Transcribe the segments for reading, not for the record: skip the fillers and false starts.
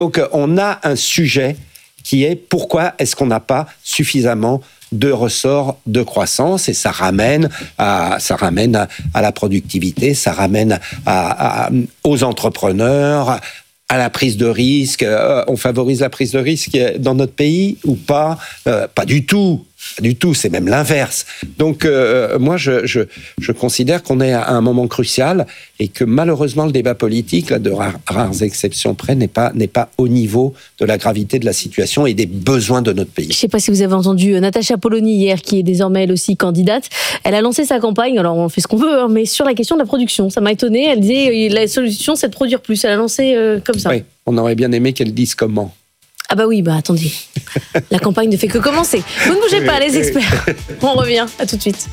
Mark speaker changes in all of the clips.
Speaker 1: Donc on a un sujet qui est pourquoi est-ce qu'on n'a pas suffisamment de ressorts de croissance, et ça ramène à la productivité, ça ramène aux entrepreneurs, à la prise de risque. On favorise la prise de risque dans notre pays ou pas? Pas du tout. Pas du tout, c'est même l'inverse. Donc, moi, je considère qu'on est à un moment crucial et que malheureusement, le débat politique, là, de rares exceptions près, n'est pas au niveau de la gravité de la situation et des besoins de notre pays. Je
Speaker 2: ne sais pas si vous avez entendu Natacha Polony hier, qui est désormais elle aussi candidate. Elle a lancé sa campagne, alors on fait ce qu'on veut, mais sur la question de la production. Ça m'a étonnée. Elle disait la solution, c'est de produire plus. Elle a lancé comme ça.
Speaker 1: Oui, on aurait bien aimé qu'elle dise comment.
Speaker 2: Ah bah oui, attendez. La campagne ne fait que commencer. Vous ne bougez pas, les experts. On revient, à tout de suite.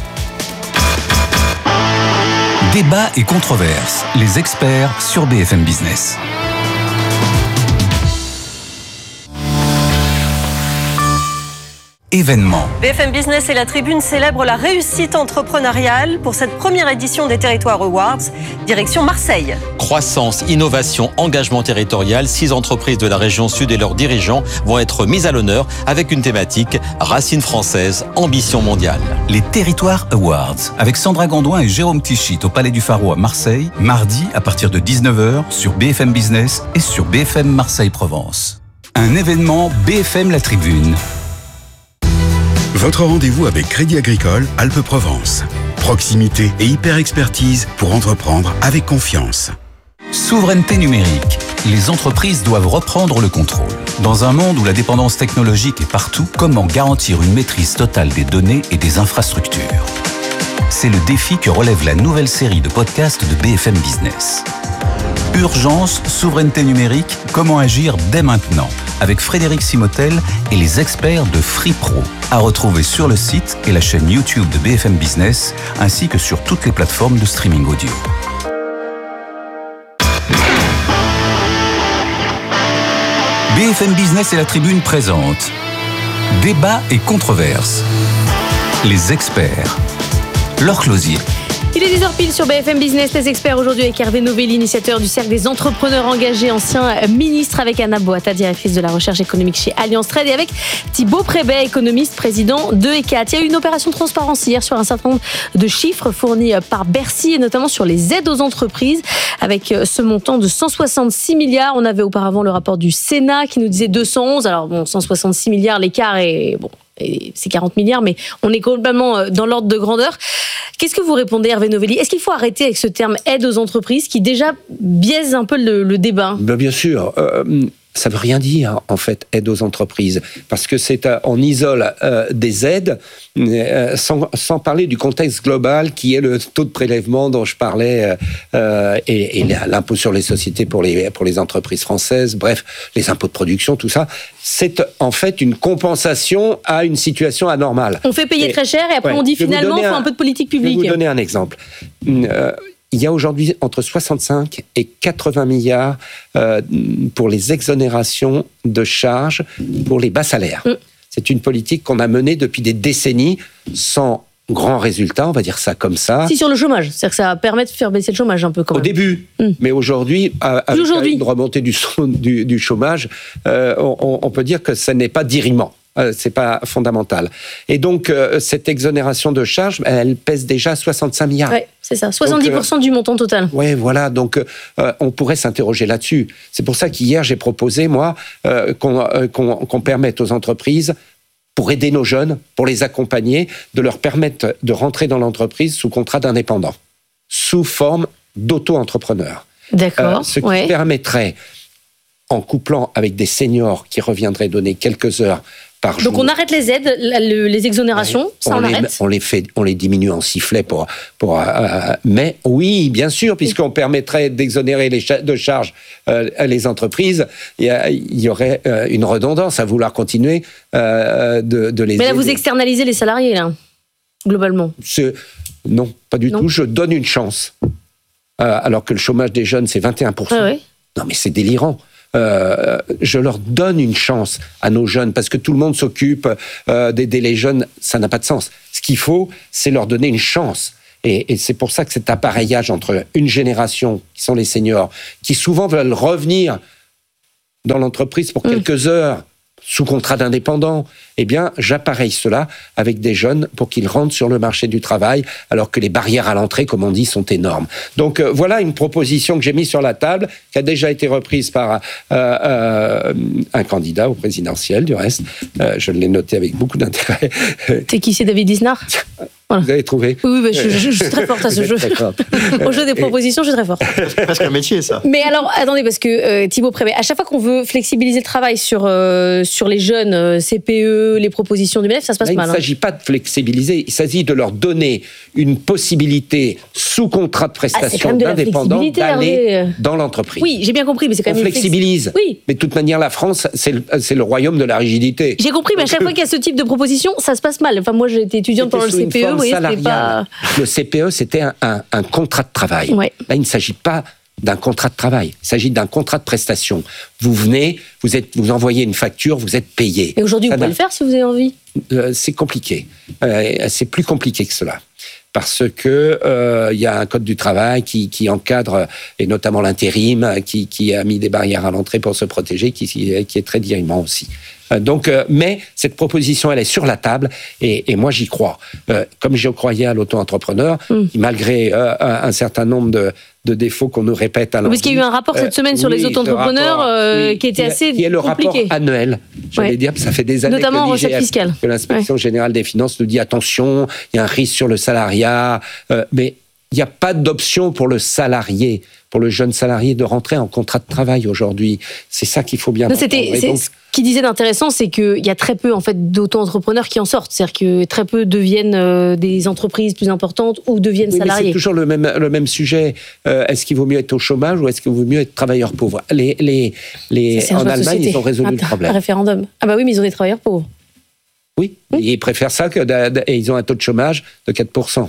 Speaker 3: Débat et controverses. Les experts sur BFM Business. Événement.
Speaker 4: BFM Business et la Tribune célèbrent la réussite entrepreneuriale pour cette première édition des Territoires Awards, direction Marseille.
Speaker 5: Croissance, innovation, engagement territorial, 6 entreprises de la région sud et leurs dirigeants vont être mises à l'honneur avec une thématique racines françaises, ambition mondiale.
Speaker 3: Les Territoires Awards, avec Sandra Gondouin et Jérôme Tichit au Palais du Pharaon à Marseille, mardi à partir de 19h sur BFM Business et sur BFM Marseille-Provence. Un événement BFM La Tribune.
Speaker 6: Votre rendez-vous avec Crédit Agricole Alpes-Provence. Proximité et hyper-expertise pour entreprendre avec confiance.
Speaker 3: Souveraineté numérique. Les entreprises doivent reprendre le contrôle. Dans un monde où la dépendance technologique est partout, comment garantir une maîtrise totale des données et des infrastructures? C'est le défi que relève la nouvelle série de podcasts de BFM Business. Urgence, souveraineté numérique, comment agir dès maintenant? Avec Frédéric Simotel et les experts de FreePro. À retrouver sur le site et la chaîne YouTube de BFM Business, ainsi que sur toutes les plateformes de streaming audio. BFM Business et la Tribune présentent Débat et controverses. Les experts. Laure Closier.
Speaker 2: Il est 10h pile sur BFM Business, les experts aujourd'hui avec Hervé Novelli, initiateur du Cercle des entrepreneurs engagés, ancien ministre, avec Anna Boata, directrice de la recherche économique chez Allianz Trade, et avec Thibaut Prébet, économiste, président de ECAT. Il y a eu une opération de transparence hier sur un certain nombre de chiffres fournis par Bercy, et notamment sur les aides aux entreprises, avec ce montant de 166 milliards. On avait auparavant le rapport du Sénat qui nous disait 211. Alors bon, 166 milliards, l'écart est bon. Et c'est 40 milliards, mais on est complètement dans l'ordre de grandeur. Qu'est-ce que vous répondez, Hervé Novelli? Est-ce qu'il faut arrêter avec ce terme aide aux entreprises qui déjà biaise un peu le débat?
Speaker 1: Bien sûr. Ça veut rien dire, en fait, aide aux entreprises. Parce que on isole des aides sans parler du contexte global qui est le taux de prélèvement dont je parlais et l'impôt sur les sociétés pour les entreprises françaises, bref, les impôts de production, tout ça. C'est en fait une compensation à une situation anormale.
Speaker 2: On fait payer très cher et après on dit finalement il faut un peu de politique publique.
Speaker 1: Je vais vous donner un exemple. Il y a aujourd'hui entre 65 et 80 milliards pour les exonérations de charges pour les bas salaires. C'est une politique qu'on a menée depuis des décennies sans grand résultat, on va dire ça comme ça.
Speaker 2: Si, sur le chômage. C'est-à-dire que ça permet de faire baisser le chômage un peu quand même.
Speaker 1: Au début. Mais aujourd'hui, avec une remontée du chômage, on peut dire que ça n'est pas dirimant. C'est pas fondamental. Et donc, cette exonération de charges, elle pèse déjà 65 milliards.
Speaker 2: Oui, c'est ça. 70% du montant total.
Speaker 1: Oui, voilà. Donc, on pourrait s'interroger là-dessus. C'est pour ça qu'hier, j'ai proposé, moi, qu'on permette aux entreprises, pour aider nos jeunes, pour les accompagner, de leur permettre de rentrer dans l'entreprise sous contrat d'indépendant, sous forme d'auto-entrepreneur.
Speaker 2: D'accord.
Speaker 1: Ce qui permettrait, en couplant avec des seniors qui reviendraient donner quelques heures par jour.
Speaker 2: Donc on arrête les aides, les exonérations, ça on arrête.
Speaker 1: On les diminue en sifflet mais oui, bien sûr, puisqu'on permettrait d'exonérer de charges les entreprises, il y aurait une redondance à vouloir continuer de les aider.
Speaker 2: Mais là, vous externalisez les salariés, là, globalement.
Speaker 1: Non, pas du tout. Je donne une chance. Alors que le chômage des jeunes, c'est 21%.
Speaker 2: Ah ouais.
Speaker 1: Non, mais c'est délirant. Je leur donne une chance à nos jeunes, parce que tout le monde s'occupe d'aider les jeunes, ça n'a pas de sens. Ce qu'il faut, c'est leur donner une chance. Et c'est pour ça que cet appareillage entre une génération, qui sont les seniors, qui souvent veulent revenir dans l'entreprise pour quelques heures, sous contrat d'indépendant, eh bien, j'appareille cela avec des jeunes pour qu'ils rentrent sur le marché du travail, alors que les barrières à l'entrée, comme on dit, sont énormes. Donc, voilà une proposition que j'ai mise sur la table, qui a déjà été reprise par un candidat au présidentiel, du reste. Je l'ai noté avec beaucoup d'intérêt.
Speaker 2: T'es qui, c'est David Lisnard ? Voilà.
Speaker 1: Vous avez trouvé ?
Speaker 2: Oui, je suis très forte à ce jeu. Au jeu des propositions, je suis très forte.
Speaker 7: C'est presque un métier, ça.
Speaker 2: Mais alors, attendez, parce que Thibaut Prébet, à chaque fois qu'on veut flexibiliser le travail sur les jeunes, CPE, les propositions du MEDEF, ça se passe mal.
Speaker 1: Il ne s'agit pas de flexibiliser, il s'agit de leur donner une possibilité sous contrat de prestation d'indépendant d'aller dans l'entreprise.
Speaker 2: Oui, j'ai bien compris, mais c'est quand même...
Speaker 1: On flexibilise. Oui. Mais de toute manière, la France, c'est le royaume de la rigidité.
Speaker 2: J'ai compris, mais à chaque fois qu'il y a ce type de proposition, ça se passe mal. Enfin, moi, j'ai été étudiante pendant le CPE. Oui, pas...
Speaker 1: Le CPE, c'était un contrat de travail.
Speaker 2: Ouais.
Speaker 1: Là, il ne s'agit pas d'un contrat de travail. Il s'agit d'un contrat de prestation. Vous venez, vous envoyez une facture, vous êtes payé.
Speaker 2: Et aujourd'hui, vous pouvez le faire si vous avez envie ?
Speaker 1: C'est compliqué. C'est plus compliqué que cela. Parce que y a un code du travail qui encadre, et notamment l'intérim, qui a mis des barrières à l'entrée pour se protéger, qui est très dirimant aussi. Donc, mais cette proposition, elle est sur la table, et moi j'y crois. Comme je croyais à l'auto-entrepreneur, qui malgré un certain nombre de défauts qu'on nous répète à l'envie.
Speaker 2: Parce qu'il y a eu un rapport cette semaine sur les auto-entrepreneurs qui était assez compliqué. Qui est le rapport
Speaker 1: annuel, j'allais dire, ça fait des années
Speaker 2: notamment en recette fiscale.
Speaker 1: Que l'inspection générale des finances nous dit attention, il y a un risque sur le salariat, mais il n'y a pas d'option pour le salarié, pour le jeune salarié de rentrer en contrat de travail aujourd'hui. C'est ça qu'il faut bien comprendre.
Speaker 2: Ce qu'il disait d'intéressant, c'est qu'il y a très peu en fait, d'auto-entrepreneurs qui en sortent. C'est-à-dire que très peu deviennent des entreprises plus importantes ou deviennent salariés.
Speaker 1: Mais c'est toujours le même sujet. Est-ce qu'il vaut mieux être au chômage ou est-ce qu'il vaut mieux être travailleur pauvre ? En Allemagne, ils ont résolu le problème.
Speaker 2: Un référendum. Ah bah oui, mais ils ont des travailleurs pauvres.
Speaker 1: Oui, ils préfèrent ça et ils ont un taux de chômage de 4%.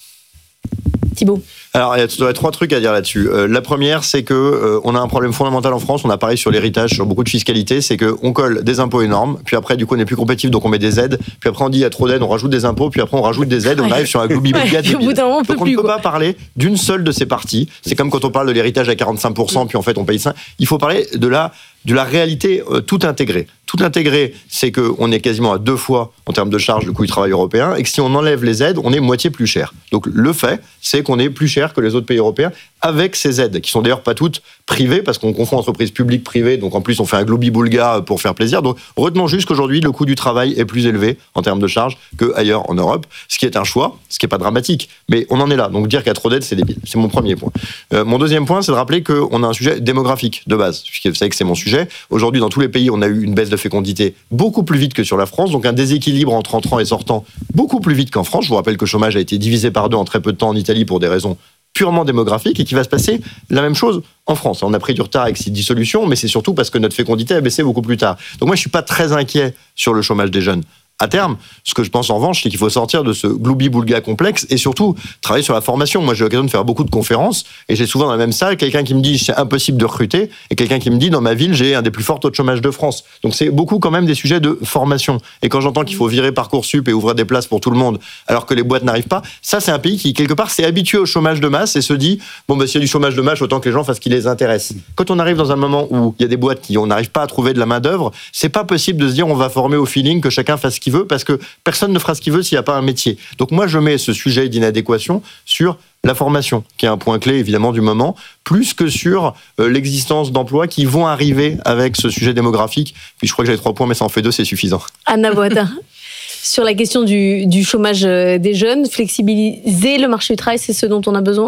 Speaker 2: Thibaut.
Speaker 7: Alors, il y a 3 trucs à dire là-dessus. La première, c'est que on a un problème fondamental en France. On a parlé sur l'héritage, sur beaucoup de fiscalité, c'est que on colle des impôts énormes, puis après, du coup, on n'est plus compétitif, donc on met des aides. Puis après, on dit il y a trop d'aides, on rajoute des impôts, puis après, on rajoute des aides, on arrive sur un gloubi-boulga débile. Donc, on ne peut pas parler d'une seule de ces parties. C'est comme quand on parle de l'héritage à 45%, puis en fait, on paye 5. Il faut parler de la réalité tout intégrée. Tout intégré, c'est qu'on est quasiment à 2 fois en termes de charge le coût du travail européen, et que si on enlève les aides, on est moitié plus cher. Donc le fait, c'est qu'on est plus cher que les autres pays européens avec ces aides, qui sont d'ailleurs pas toutes privées, parce qu'on confond entreprises publiques-privées, donc en plus on fait un globi-boulga pour faire plaisir. Donc retenons juste qu'aujourd'hui, le coût du travail est plus élevé en termes de charges qu'ailleurs en Europe, ce qui est un choix, ce qui n'est pas dramatique, mais on en est là. Donc dire qu'il y a trop d'aides, c'est débile. C'est mon premier point. Mon deuxième point, c'est de rappeler qu'on a un sujet démographique de base, puisque vous savez que c'est mon sujet. Aujourd'hui, dans tous les pays, on a eu une baisse de fécondité beaucoup plus vite que sur la France, donc un déséquilibre entre entrants et sortants beaucoup plus vite qu'en France. Je vous rappelle que le chômage a été divisé par 2 en très peu de temps en Italie pour des raisons purement démographiques, et qu'il va se passer la même chose en France. On a pris du retard avec ces dissolutions, mais c'est surtout parce que notre fécondité a baissé beaucoup plus tard. Donc moi, je suis pas très inquiet sur le chômage des jeunes. À terme, ce que je pense en revanche, c'est qu'il faut sortir de ce gloubi-boulga complexe et surtout travailler sur la formation. Moi, j'ai l'occasion de faire beaucoup de conférences et j'ai souvent dans la même salle quelqu'un qui me dit c'est impossible de recruter et quelqu'un qui me dit dans ma ville, j'ai un des plus forts taux de chômage de France. Donc c'est beaucoup quand même des sujets de formation. Et quand j'entends qu'il faut virer Parcoursup et ouvrir des places pour tout le monde alors que les boîtes n'arrivent pas, ça c'est un pays qui quelque part s'est habitué au chômage de masse et se dit bon bah s'il y a du chômage de masse, autant que les gens fassent ce qui les intéresse. Quand on arrive dans un moment où il y a des boîtes qui on n'arrive pas à trouver de la main d'œuvre, c'est pas possible de se dire on va former au feeling, que chacun fasse ce qu'il veut, parce que personne ne fera ce qu'il veut s'il n'y a pas un métier. Donc moi, je mets ce sujet d'inadéquation sur la formation, qui est un point clé évidemment du moment, plus que sur l'existence d'emplois qui vont arriver avec ce sujet démographique. Puis je crois que j'avais 3 points, mais ça en fait 2, c'est suffisant.
Speaker 2: Anna Boata, sur la question du chômage des jeunes, flexibiliser le marché du travail, c'est ce dont on a besoin ?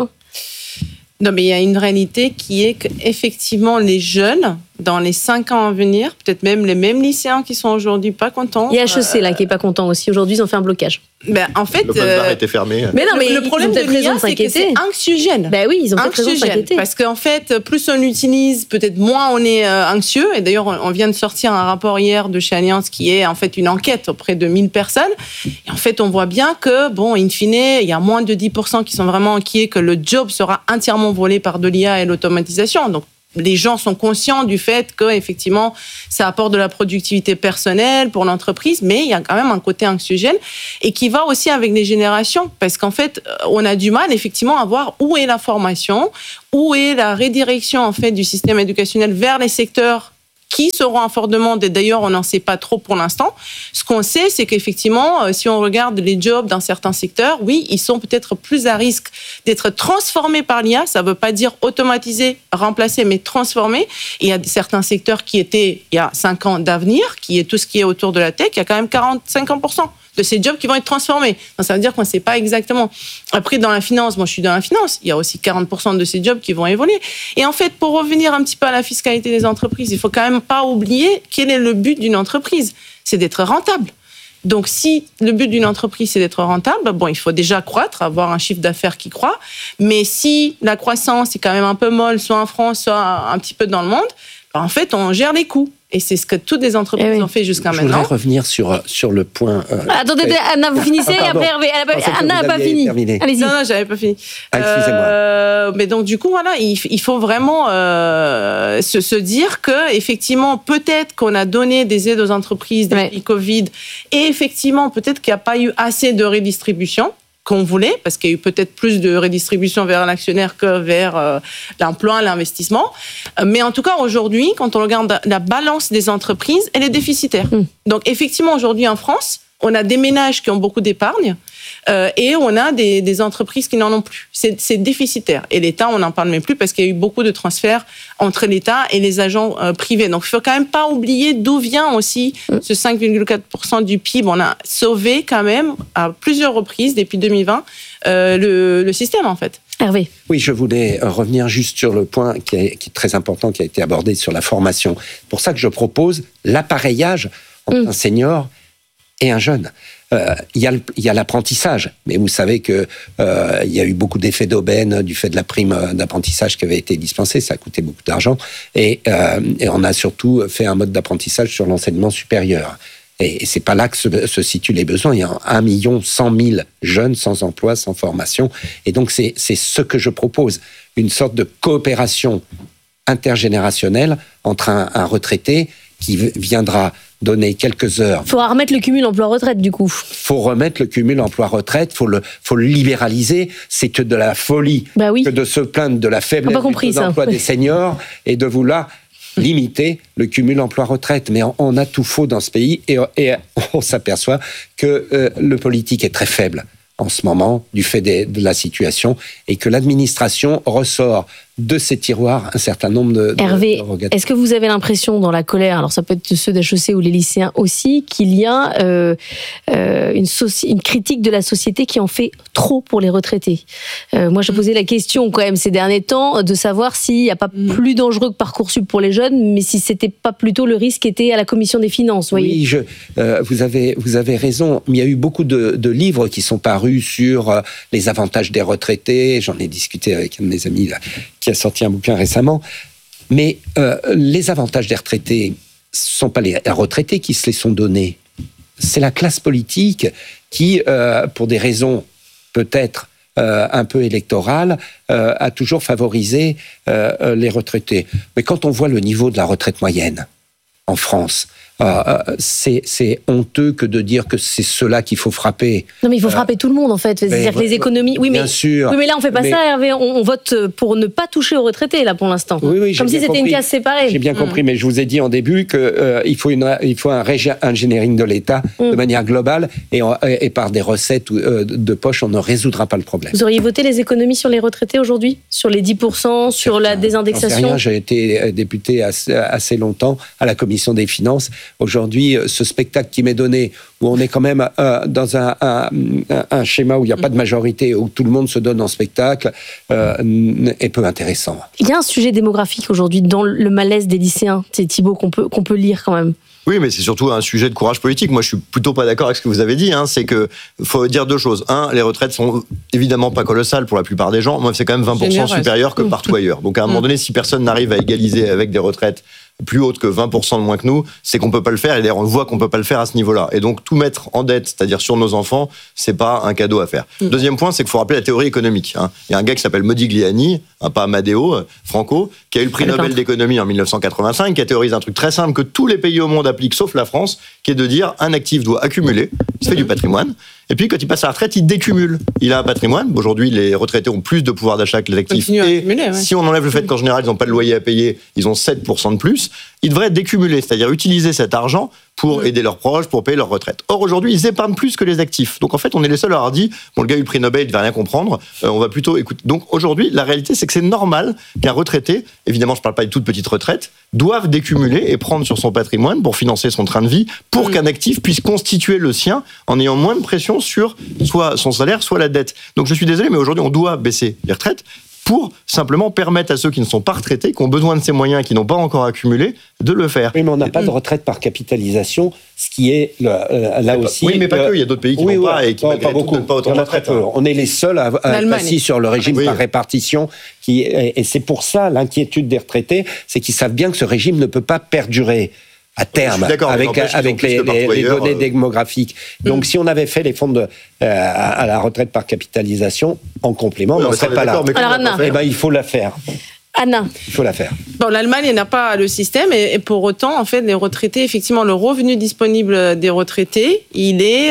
Speaker 8: Non, mais il y a une réalité qui est qu'effectivement, les jeunes, dans les 5 ans à venir, peut-être même les mêmes lycéens qui sont aujourd'hui pas contents.
Speaker 2: Il y a HEC là qui est pas content aussi. Aujourd'hui, ils ont fait un blocage.
Speaker 8: Ben, en fait,
Speaker 7: le bar était fermé.
Speaker 2: Mais non, mais
Speaker 8: le problème de l'IA, c'est que c'est anxiogène.
Speaker 2: Ben oui, ils ont peut-être raison de s'inquiéter.
Speaker 8: Parce qu'en fait, plus on l'utilise, peut-être moins on est anxieux. Et d'ailleurs, on vient de sortir un rapport hier de chez Allianz qui est en fait une enquête auprès de 1000 personnes. Et en fait, on voit bien que, bon, in fine, il y a moins de 10% qui sont vraiment inquiets que le job sera entièrement volé par de l'IA et l'automatisation. Donc, les gens sont conscients du fait que effectivement ça apporte de la productivité personnelle pour l'entreprise, mais il y a quand même un côté anxiogène et qui va aussi avec les générations, parce qu'en fait on a du mal effectivement à voir où est la formation, où est la redirection en fait du système éducationnel vers les secteurs qui seront en forte demande, et d'ailleurs on n'en sait pas trop pour l'instant. Ce qu'on sait, c'est qu'effectivement, si on regarde les jobs dans certains secteurs, oui, ils sont peut-être plus à risque d'être transformés par l'IA. Ça ne veut pas dire automatisés, remplacés, mais transformés. Il y a certains secteurs qui étaient, il y a 5 ans d'avenir, qui est tout ce qui est autour de la tech, il y a quand même 40-50% de ces jobs qui vont être transformés. Donc, ça veut dire qu'on ne sait pas exactement. Après, dans la finance, moi je suis dans la finance, il y a aussi 40% de ces jobs qui vont évoluer. Et en fait, pour revenir un petit peu à la fiscalité des entreprises, il ne faut quand même pas oublier quel est le but d'une entreprise. C'est d'être rentable. Donc, si le but d'une entreprise, c'est d'être rentable, bon, il faut déjà croître, avoir un chiffre d'affaires qui croît. Mais si la croissance est quand même un peu molle, soit en France, soit un petit peu dans le monde, ben, en fait, on gère les coûts. Et c'est ce que toutes les entreprises ont fait jusqu'à maintenant.
Speaker 1: Je voudrais revenir sur le point...
Speaker 2: Attendez, Anna, vous finissez et après Hervé. Anna n'a pas fini. Allez-y.
Speaker 8: Non, j'avais pas fini.
Speaker 1: Excusez-moi.
Speaker 8: Mais donc, du coup, voilà, il faut vraiment se dire qu'effectivement, peut-être qu'on a donné des aides aux entreprises depuis Covid, et effectivement, peut-être qu'il n'y a pas eu assez de redistribution qu'on voulait, parce qu'il y a eu peut-être plus de redistribution vers l'actionnaire que vers l'emploi, l'investissement. Mais en tout cas, aujourd'hui, quand on regarde la balance des entreprises, elle est déficitaire. Donc, effectivement, aujourd'hui, en France, on a des ménages qui ont beaucoup d'épargne et on a des entreprises qui n'en ont plus. C'est déficitaire. Et l'État, on n'en parle même plus parce qu'il y a eu beaucoup de transferts entre l'État et les agents privés. Donc, il ne faut quand même pas oublier d'où vient aussi ce 5,4% du PIB. On a sauvé quand même à plusieurs reprises depuis 2020 le système, en fait.
Speaker 2: Hervé.
Speaker 1: Oui, je voulais revenir juste sur le point qui est très important, qui a été abordé sur la formation. C'est pour ça que je propose l'appareillage entre un senior et un jeune. Il y a l'apprentissage, mais vous savez que il y a eu beaucoup d'effets d'aubaine du fait de la prime d'apprentissage qui avait été dispensée, ça a coûté beaucoup d'argent, et on a surtout fait un mode d'apprentissage sur l'enseignement supérieur. Et c'est pas là que se situent les besoins. Il y a 1 100 000 jeunes sans emploi, sans formation, et donc c'est ce que je propose, une sorte de coopération intergénérationnelle entre un retraité qui viendra donner quelques heures.
Speaker 2: Il faut remettre le cumul emploi-retraite, du coup.
Speaker 1: Il faut remettre le cumul emploi-retraite, il faut le libéraliser. C'est que de la folie que de se plaindre de la faiblesse du taux d'emploi des seniors et de vouloir limiter le cumul emploi-retraite. Mais on a tout faux dans ce pays et on s'aperçoit que le politique est très faible en ce moment, du fait de la situation, et que l'administration ressort de ces tiroirs un certain nombre de
Speaker 2: Hervé,
Speaker 1: rogatoires.
Speaker 2: Est-ce que vous avez l'impression dans la colère, alors ça peut être ceux d'HEC ou les lycéens aussi, qu'il y a une critique de la société qui en fait trop pour les retraités? Moi, je posais la question quand même ces derniers temps de savoir s'il n'y a pas plus dangereux que Parcoursup pour les jeunes, mais si c'était pas plutôt le risque qui était à la commission des finances. Voyez.
Speaker 1: Oui, vous avez raison. Il y a eu beaucoup de livres qui sont parus sur les avantages des retraités. J'en ai discuté avec un de mes amis là, qui a sorti un bouquin récemment. Mais les avantages des retraités, ce ne sont pas les retraités qui se les sont donnés. C'est la classe politique qui, pour des raisons peut-être un peu électorales, a toujours favorisé les retraités. Mais quand on voit le niveau de la retraite moyenne en France, c'est honteux que de dire que c'est cela qu'il faut frapper.
Speaker 2: Non, mais il faut frapper tout le monde, en fait. C'est-à-dire que les économies... Oui,
Speaker 1: bien sûr.
Speaker 2: Oui, mais là, on ne fait pas ça, Hervé. On vote pour ne pas toucher aux retraités, là, pour l'instant.
Speaker 1: Oui,
Speaker 2: comme si c'était une case séparée.
Speaker 1: J'ai bien compris, mais je vous ai dit en début qu'il faut un engineering de l'État de manière globale et par des recettes de poche, on ne résoudra pas le problème.
Speaker 2: Vous auriez voté les économies sur les retraités aujourd'hui? Sur les 10%, sur la désindexation?
Speaker 1: J'en sais rien, j'ai été député assez longtemps à la commission des finances. Aujourd'hui, ce spectacle qui m'est donné, où on est quand même dans un schéma où il n'y a pas de majorité, où tout le monde se donne en spectacle, est peu intéressant.
Speaker 2: Il y a un sujet démographique aujourd'hui dans le malaise des lycéens, c'est Thibault, qu'on peut lire quand même.
Speaker 7: Oui, mais c'est surtout un sujet de courage politique. Moi, je suis plutôt pas d'accord avec ce que vous avez dit. C'est que faut dire deux choses. Les retraites sont évidemment pas colossales pour la plupart des gens. Moi, c'est quand même 20% supérieur que partout ailleurs. Donc, à un moment donné, si personne n'arrive à égaliser avec des retraites plus hautes que 20% de moins que nous, c'est qu'on peut pas le faire. Et d'ailleurs, on voit qu'on peut pas le faire à ce niveau-là. Et donc, tout mettre en dette, c'est-à-dire sur nos enfants, c'est pas un cadeau à faire. Deuxième point, c'est qu'il faut rappeler la théorie économique. Il y a un gars qui s'appelle Modigliani, pas Amadeo, Franco, qui a eu le prix Nobel d'économie en 1985, qui a théorisé un truc très simple que tous les pays au monde appliquent, sauf la France, qui est de dire un actif doit accumuler, il se fait du patrimoine, et puis quand il passe à la retraite, il décumule. Il a un patrimoine. Aujourd'hui, les retraités ont plus de pouvoir d'achat que les actifs. Si on enlève le fait qu'en général, ils n'ont pas de loyer à payer, ils ont 7% de plus. ils devraient décumuler, c'est-à-dire utiliser cet argent pour aider leurs proches, pour payer leur retraite. Or, aujourd'hui, ils épargnent plus que les actifs. Donc, en fait, on est les seuls à avoir dit, bon, le gars a eu le prix Nobel, il ne va rien comprendre, on va plutôt écouter. Donc, aujourd'hui, la réalité, c'est que c'est normal qu'un retraité, évidemment, je ne parle pas de toute petite retraite, doive décumuler et prendre sur son patrimoine pour financer son train de vie, pour qu'un actif puisse constituer le sien en ayant moins de pression sur soit son salaire, soit la dette. Donc, je suis désolé, mais aujourd'hui, on doit baisser les retraites pour simplement permettre à ceux qui ne sont pas retraités, qui ont besoin de ces moyens et qui n'ont pas encore accumulé, de le faire.
Speaker 1: Oui, mais on n'a pas de retraite par capitalisation, ce qui est là aussi...
Speaker 7: Oui, mais pas que, il y a d'autres pays qui n'ont pas et qui
Speaker 1: pas beaucoup.
Speaker 7: Pas autant de retraite.
Speaker 1: On est les seuls à passer sur le régime par répartition, et c'est pour ça l'inquiétude des retraités, c'est qu'ils savent bien que ce régime ne peut pas perdurer à terme, avec les données démographiques. Donc, si on avait fait les fonds à la retraite par capitalisation, en complément, on ne serait pas là.
Speaker 2: Alors, Anna,
Speaker 1: il faut la faire.
Speaker 2: Anna.
Speaker 1: Il faut la faire.
Speaker 8: Bon, l'Allemagne n'a pas le système et pour autant, en fait, les retraités, effectivement, le revenu disponible des retraités, il est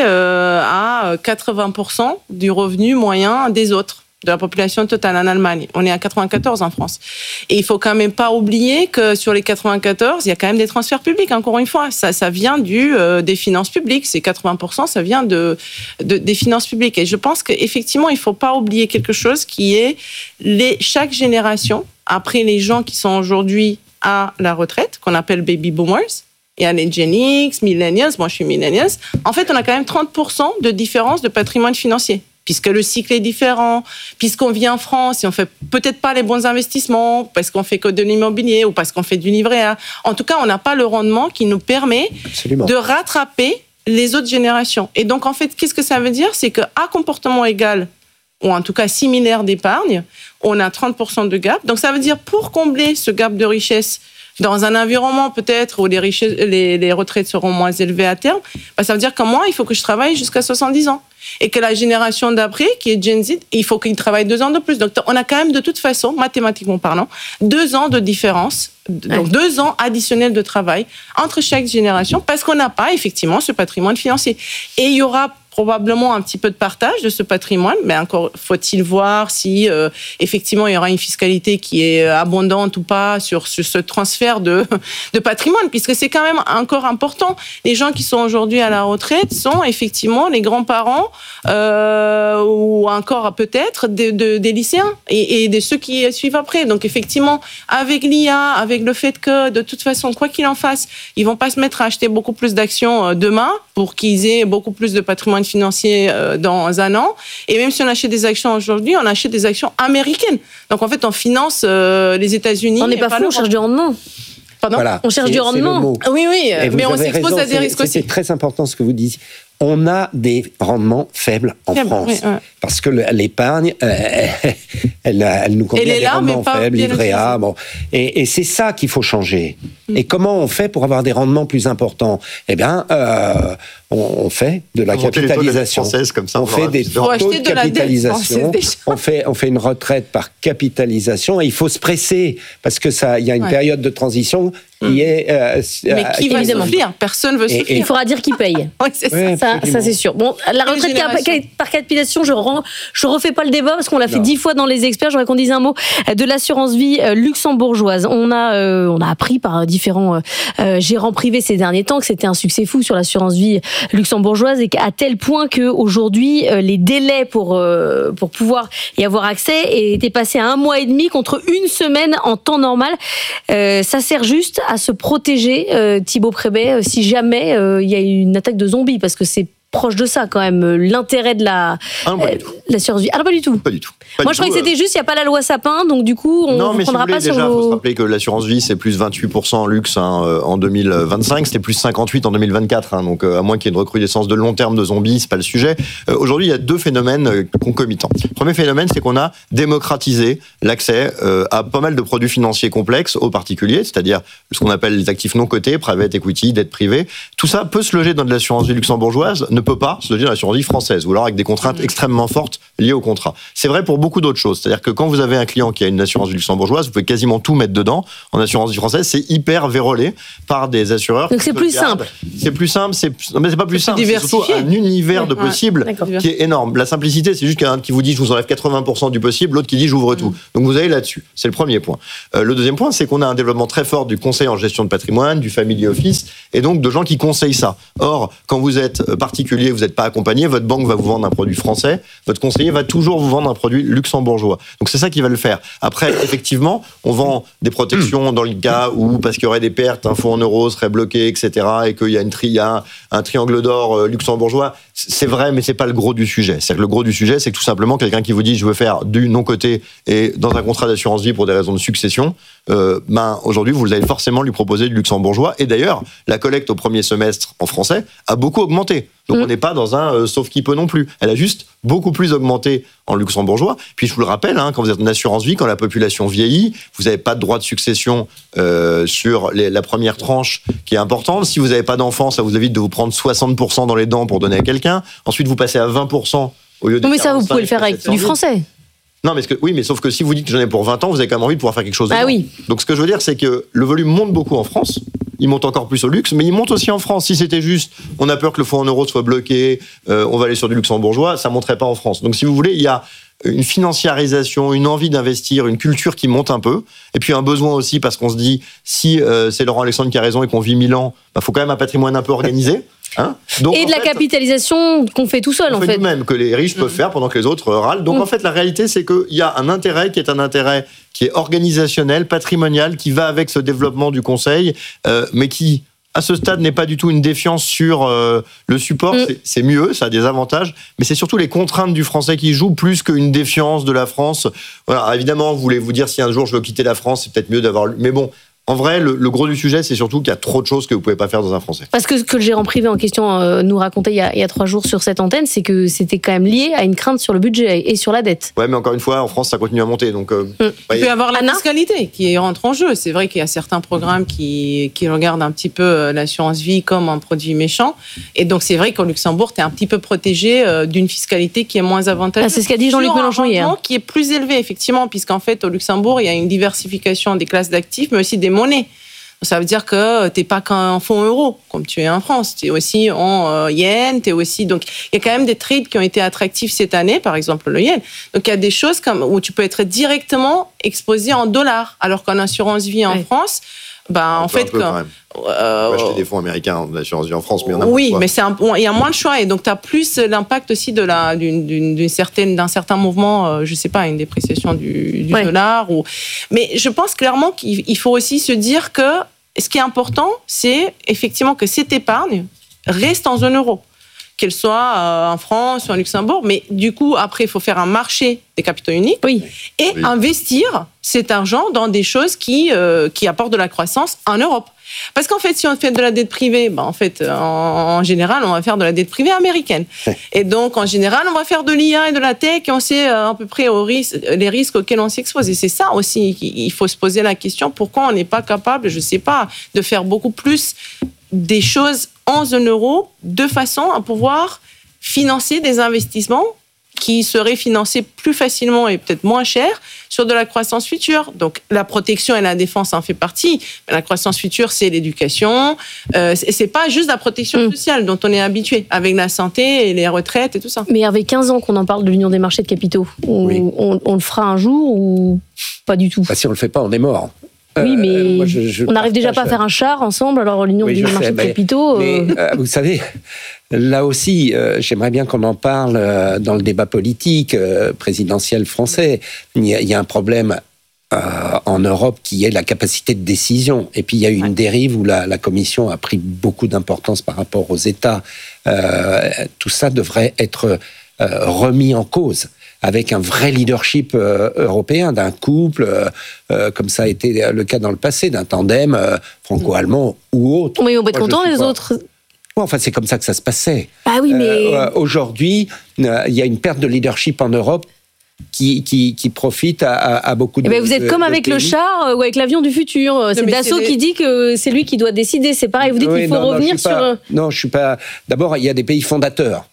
Speaker 8: à 80% du revenu moyen des autres, de la population totale en Allemagne. On est à 94 en France. Et il faut quand même pas oublier que sur les 94, il y a quand même des transferts publics, encore une fois. Ça vient des finances publiques. C'est 80%, ça vient des finances publiques. Et je pense qu'effectivement, il faut pas oublier quelque chose qui est chaque génération, après les gens qui sont aujourd'hui à la retraite, qu'on appelle baby boomers, il y a les Gen X, millennials, moi je suis millennials. En fait, on a quand même 30% de différence de patrimoine financier. Puisque le cycle est différent, puisqu'on vit en France et on fait peut-être pas les bons investissements, parce qu'on fait que de l'immobilier ou parce qu'on fait du livret A. En tout cas, on n'a pas le rendement qui nous permet de rattraper les autres générations. Et donc, en fait, qu'est-ce que ça veut dire? C'est qu'à comportement égal, ou en tout cas similaire d'épargne, on a 30% de gap. Donc, ça veut dire pour combler ce gap de richesse dans un environnement peut-être où les retraites seront moins élevées à terme, ça veut dire que moi, il faut que je travaille jusqu'à 70 ans. Et que la génération d'après, qui est Gen Z, il faut qu'il travaille 2 ans de plus. Donc, on a quand même de toute façon, mathématiquement parlant, 2 ans de différence, donc 2 ans additionnels de travail entre chaque génération, parce qu'on n'a pas effectivement ce patrimoine financier. Et il y aura probablement un petit peu de partage de ce patrimoine, mais encore faut-il voir si effectivement il y aura une fiscalité qui est abondante ou pas sur ce transfert de patrimoine, puisque c'est quand même encore important. Les gens qui sont aujourd'hui à la retraite sont effectivement les grands-parents ou encore peut-être des lycéens et de ceux qui suivent après. Donc effectivement, avec l'IA, avec le fait que de toute façon, quoi qu'il en fasse, ils vont pas se mettre à acheter beaucoup plus d'actions demain pour qu'ils aient beaucoup plus de patrimoine financier dans un an. Et même si on achète des actions aujourd'hui, on achète des actions américaines. Donc en fait, on finance les États-Unis.
Speaker 2: On n'est pas fou, on cherche du rendement.
Speaker 8: Pardon ?
Speaker 1: Voilà,
Speaker 8: on cherche du rendement. Oui, mais on s'expose à des risques aussi.
Speaker 1: C'est très important ce que vous dites. On a des rendements faibles en France. Oui. Parce que l'épargne, elle nous convient des rendements faibles, livret A. Bon. Et c'est ça qu'il faut changer. Et comment on fait pour avoir des rendements plus importants ? Eh bien, on fait de la capitalisation.
Speaker 7: Comme ça,
Speaker 1: on fait des taux de capitalisation. On fait une retraite par capitalisation. Et il faut se presser parce que il y a une période de transition qui est.
Speaker 8: Mais qui va souffrir ? Personne veut souffrir.
Speaker 2: Il faudra dire qui paye. Ça c'est sûr. Bon, la retraite par capitalisation, je refais pas le débat parce qu'on l'a fait 10 fois dans les experts. J'aurais qu'on dise un mot de l'assurance vie luxembourgeoise. On a appris par différents gérants privés ces derniers temps que c'était un succès fou sur l'assurance vie luxembourgeoise et à tel point que aujourd'hui les délais pour pouvoir y avoir accès étaient passés à 1 mois et demi contre 1 semaine en temps normal. Ça sert juste à se protéger, Thibaut Prébet, si jamais il y a une attaque de zombies, parce que c'est proche de ça quand même, l'intérêt de la survie. Ah non, pas du tout.
Speaker 7: Pas du tout.
Speaker 2: Moi, je croyais que c'était juste, il n'y a pas la loi Sapin, donc du coup, on ne prendra pas sur
Speaker 7: vos... Il faut se rappeler que l'assurance vie, c'est plus 28% en luxe en 2025, c'était plus 58% en 2024. Donc, à moins qu'il y ait une recrudescence de long terme de zombies, c'est pas le sujet. Aujourd'hui, il y a 2 phénomènes concomitants. Le premier phénomène, c'est qu'on a démocratisé l'accès à pas mal de produits financiers complexes aux particuliers, c'est-à-dire ce qu'on appelle les actifs non cotés, private equity, dette privée. Tout ça peut se loger dans de l'assurance vie luxembourgeoise, ne peut pas se loger dans l'assurance vie française, ou alors avec des contraintes extrêmement fortes liées au contrat. C'est vrai pour beaucoup d'autres choses. C'est-à-dire que quand vous avez un client qui a une assurance luxembourgeoise, vous pouvez quasiment tout mettre dedans. En assurance vie française, c'est hyper vérolé par des assureurs.
Speaker 2: Donc c'est plus simple.
Speaker 7: C'est plus simple, mais c'est pas plus simple. C'est surtout un univers de possibles qui est énorme. La simplicité, c'est juste qu'il y en a un qui vous dit je vous enlève 80% du possible, l'autre qui dit j'ouvre tout. Donc vous allez là-dessus. C'est le premier point. Le deuxième point, c'est qu'on a un développement très fort du conseil en gestion de patrimoine, du family office, et donc de gens qui conseillent ça. Or, quand vous êtes particulier, vous n'êtes pas accompagné, votre banque va vous vendre un produit français, votre conseiller va toujours vous vendre un produit luxembourgeois. Donc c'est ça qui va le faire. Après, effectivement, on vend des protections dans le cas où, parce qu'il y aurait des pertes, un fonds en euros serait bloqué, etc., et qu'il y a un triangle d'or luxembourgeois. C'est vrai, mais c'est pas le gros du sujet. C'est que le gros du sujet, c'est que tout simplement quelqu'un qui vous dit je veux faire du non-coté et dans un contrat d'assurance vie pour des raisons de succession, aujourd'hui vous allez forcément lui proposer du luxembourgeois. Et d'ailleurs, la collecte au premier semestre en français a beaucoup augmenté. Donc on n'est pas dans un sauf qui peut non plus. Elle a juste beaucoup plus augmenté en luxembourgeois. Puis je vous le rappelle, quand vous êtes en assurance vie, quand la population vieillit, vous n'avez pas de droit de succession sur la première tranche qui est importante. Si vous n'avez pas d'enfant, ça vous évite de vous prendre 60% dans les dents pour donner à quelqu'un. Ensuite, vous passez à 20% au lieu de 45%.
Speaker 2: Non, mais ça, vous pouvez le faire avec du français.
Speaker 7: Non, mais sauf que si vous dites que j'en ai pour 20 ans, vous avez quand même envie de pouvoir faire quelque chose de
Speaker 2: oui.
Speaker 7: Donc ce que je veux dire, c'est que le volume monte beaucoup en France. Il monte encore plus au luxe, mais il monte aussi en France. Si c'était juste, on a peur que le fonds en euros soit bloqué, on va aller sur du luxembourgeois, ça ne monterait pas en France. Donc si vous voulez, il y a une financiarisation, une envie d'investir, une culture qui monte un peu, et puis un besoin aussi, parce qu'on se dit, si c'est Laurent Alexandre qui a raison et qu'on vit 1000 ans, faut quand même un patrimoine un peu organisé. Donc, et
Speaker 2: de la capitalisation qu'on fait tout seul, en fait.
Speaker 7: Même que les riches peuvent faire pendant que les autres râlent. Donc, en fait, la réalité, c'est qu'il y a un intérêt qui est organisationnel, patrimonial, qui va avec ce développement du conseil, mais qui, à ce stade, n'est pas du tout une défiance sur le support. C'est mieux, ça a des avantages, mais c'est surtout les contraintes du français qui jouent plus qu'une défiance de la France. Voilà, évidemment, vous voulez vous dire, si un jour je veux quitter la France, c'est peut-être mieux d'avoir... Mais bon... En vrai, le gros du sujet, c'est surtout qu'il y a trop de choses que vous ne pouvez pas faire dans un français.
Speaker 2: Parce que ce que le gérant privé en question nous racontait il y a 3 jours sur cette antenne, c'est que c'était quand même lié à une crainte sur le budget et sur la dette.
Speaker 7: Ouais, mais encore une fois, en France, ça continue à monter. Donc,
Speaker 8: il peut y avoir la fiscalité qui rentre en jeu. C'est vrai qu'il y a certains programmes qui regardent un petit peu l'assurance vie comme un produit méchant. Et donc, c'est vrai qu'au Luxembourg, tu es un petit peu protégé d'une fiscalité qui est moins avantageuse.
Speaker 2: C'est ce qu'a dit Jean-Luc Mélenchon hier.
Speaker 8: Qui est plus élevé, effectivement, puisqu'en fait, au Luxembourg, il y a une diversification des classes d'actifs, mais aussi des monnaie. Ça veut dire que tu n'es pas qu'en fonds euros, comme tu es en France. Tu es aussi en yens, tu es aussi... Donc, il y a quand même des trades qui ont été attractifs cette année, par exemple le yen. Donc, il y a des choses où tu peux être directement exposé en dollars, alors qu'en assurance vie en France... en fait,
Speaker 7: on peut acheter des fonds américains en assurance vie en France, mais il y en a
Speaker 8: oui, mais il y a moins de choix et donc tu as plus l'impact aussi d'un certain mouvement, je sais pas, une dépréciation du dollar. Mais je pense clairement qu'il faut aussi se dire que ce qui est important, c'est effectivement que cette épargne reste en zone euro. Qu'elle soit en France ou en Luxembourg, mais du coup, après, il faut faire un marché des capitaux uniques et investir cet argent dans des choses qui apportent de la croissance en Europe. Parce qu'en fait, si on fait de la dette privée, en général, on va faire de la dette privée américaine. Et donc, en général, on va faire de l'IA et de la tech et on sait à peu près les risques auxquels on s'expose. Et c'est ça aussi, il faut se poser la question, pourquoi on n'est pas capable, je ne sais pas, de faire beaucoup plus des choses en zone euro de façon à pouvoir financer des investissements qui seraient financés plus facilement et peut-être moins cher sur de la croissance future. Donc la protection et la défense en fait partie, mais la croissance future c'est l'éducation, c'est pas juste la protection sociale dont on est habitué avec la santé et les retraites et tout ça.
Speaker 2: Mais il y avait 15 ans qu'on en parle de l'union des marchés de capitaux. On le fera un jour ou pas du tout?
Speaker 1: Si on le fait pas, on est mort.
Speaker 2: Oui, mais on n'arrive déjà pas à faire un char ensemble, alors l'union des marchés de capitaux...
Speaker 1: Mais, vous savez, là aussi, j'aimerais bien qu'on en parle dans le débat politique présidentiel français. Il y a un problème en Europe qui est la capacité de décision. Et puis il y a eu une dérive où la Commission a pris beaucoup d'importance par rapport aux États. Tout ça devrait être remis en cause, avec un vrai leadership européen, d'un couple, comme ça a été le cas dans le passé, d'un tandem franco-allemand ou autre.
Speaker 2: Mais on va être content les autres.
Speaker 1: Enfin, c'est comme ça que ça se passait.
Speaker 2: Ah oui, mais...
Speaker 1: aujourd'hui, il y a une perte de leadership en Europe qui profite à beaucoup de...
Speaker 2: vous êtes comme avec le char ou avec l'avion du futur. C'est Dassault qui dit que c'est lui qui doit décider. C'est pareil, vous dites qu'il faut revenir sur...
Speaker 1: Non, je suis pas... D'abord, il y a des pays fondateurs.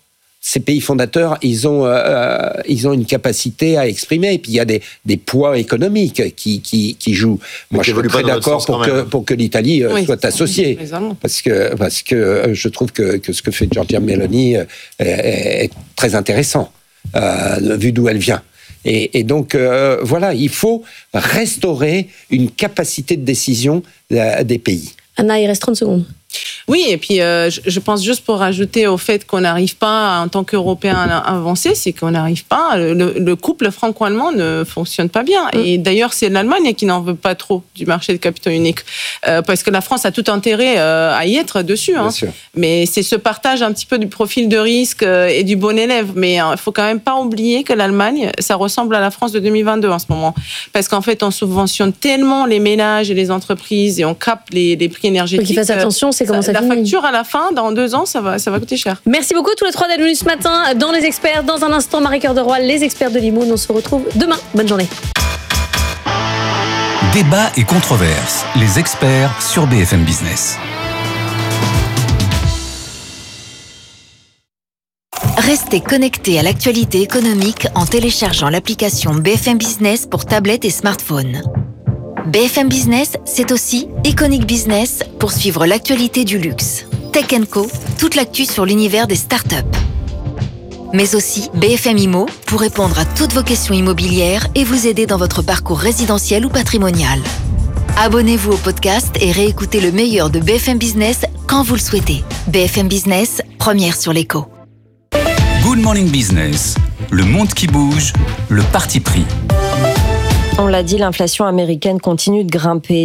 Speaker 1: ces pays fondateurs, ils ont une capacité à exprimer. Et puis il y a des poids économiques qui jouent. Moi, je suis très d'accord pour que l'Italie soit associée, parce que je trouve que ce que fait Giorgia Meloni est très intéressant, vu d'où elle vient. Et donc, voilà, il faut restaurer une capacité de décision des pays.
Speaker 2: Anna, il reste 30 secondes.
Speaker 8: Oui, et puis je pense juste pour rajouter au fait qu'on n'arrive pas, en tant qu'Européens, à avancer, c'est qu'on n'arrive pas, le couple franco-allemand ne fonctionne pas bien. Et d'ailleurs, c'est l'Allemagne qui n'en veut pas trop du marché de capitaux unique, parce que la France a tout intérêt à y être dessus. Hein. Mais c'est ce partage un petit peu du profil de risque et du bon élève. Mais il faut quand même pas oublier que l'Allemagne, ça ressemble à la France de 2022 en ce moment. Parce qu'en fait, on subventionne tellement les ménages et les entreprises et on capte les prix énergétiques.
Speaker 2: Faut qu'ils fassent attention, c'est comment ça
Speaker 8: la facture à la fin, dans 2 ans, ça va coûter cher.
Speaker 2: Merci beaucoup tous les 3 d'être venus ce matin dans Les Experts. Dans un instant, Marie-Cœur de Roy, les experts de Limoun. On se retrouve demain. Bonne journée.
Speaker 3: Débat et controverses. Les experts sur BFM Business.
Speaker 9: Restez connectés à l'actualité économique en téléchargeant l'application BFM Business pour tablettes et smartphones. BFM Business, c'est aussi Iconic Business pour suivre l'actualité du luxe. Tech & Co, toute l'actu sur l'univers des startups. Mais aussi BFM Immo pour répondre à toutes vos questions immobilières et vous aider dans votre parcours résidentiel ou patrimonial. Abonnez-vous au podcast et réécoutez le meilleur de BFM Business quand vous le souhaitez. BFM Business, première sur l'écho.
Speaker 3: Good Morning Business. Le monde qui bouge, le parti pris.
Speaker 10: On l'a dit, l'inflation américaine continue de grimper.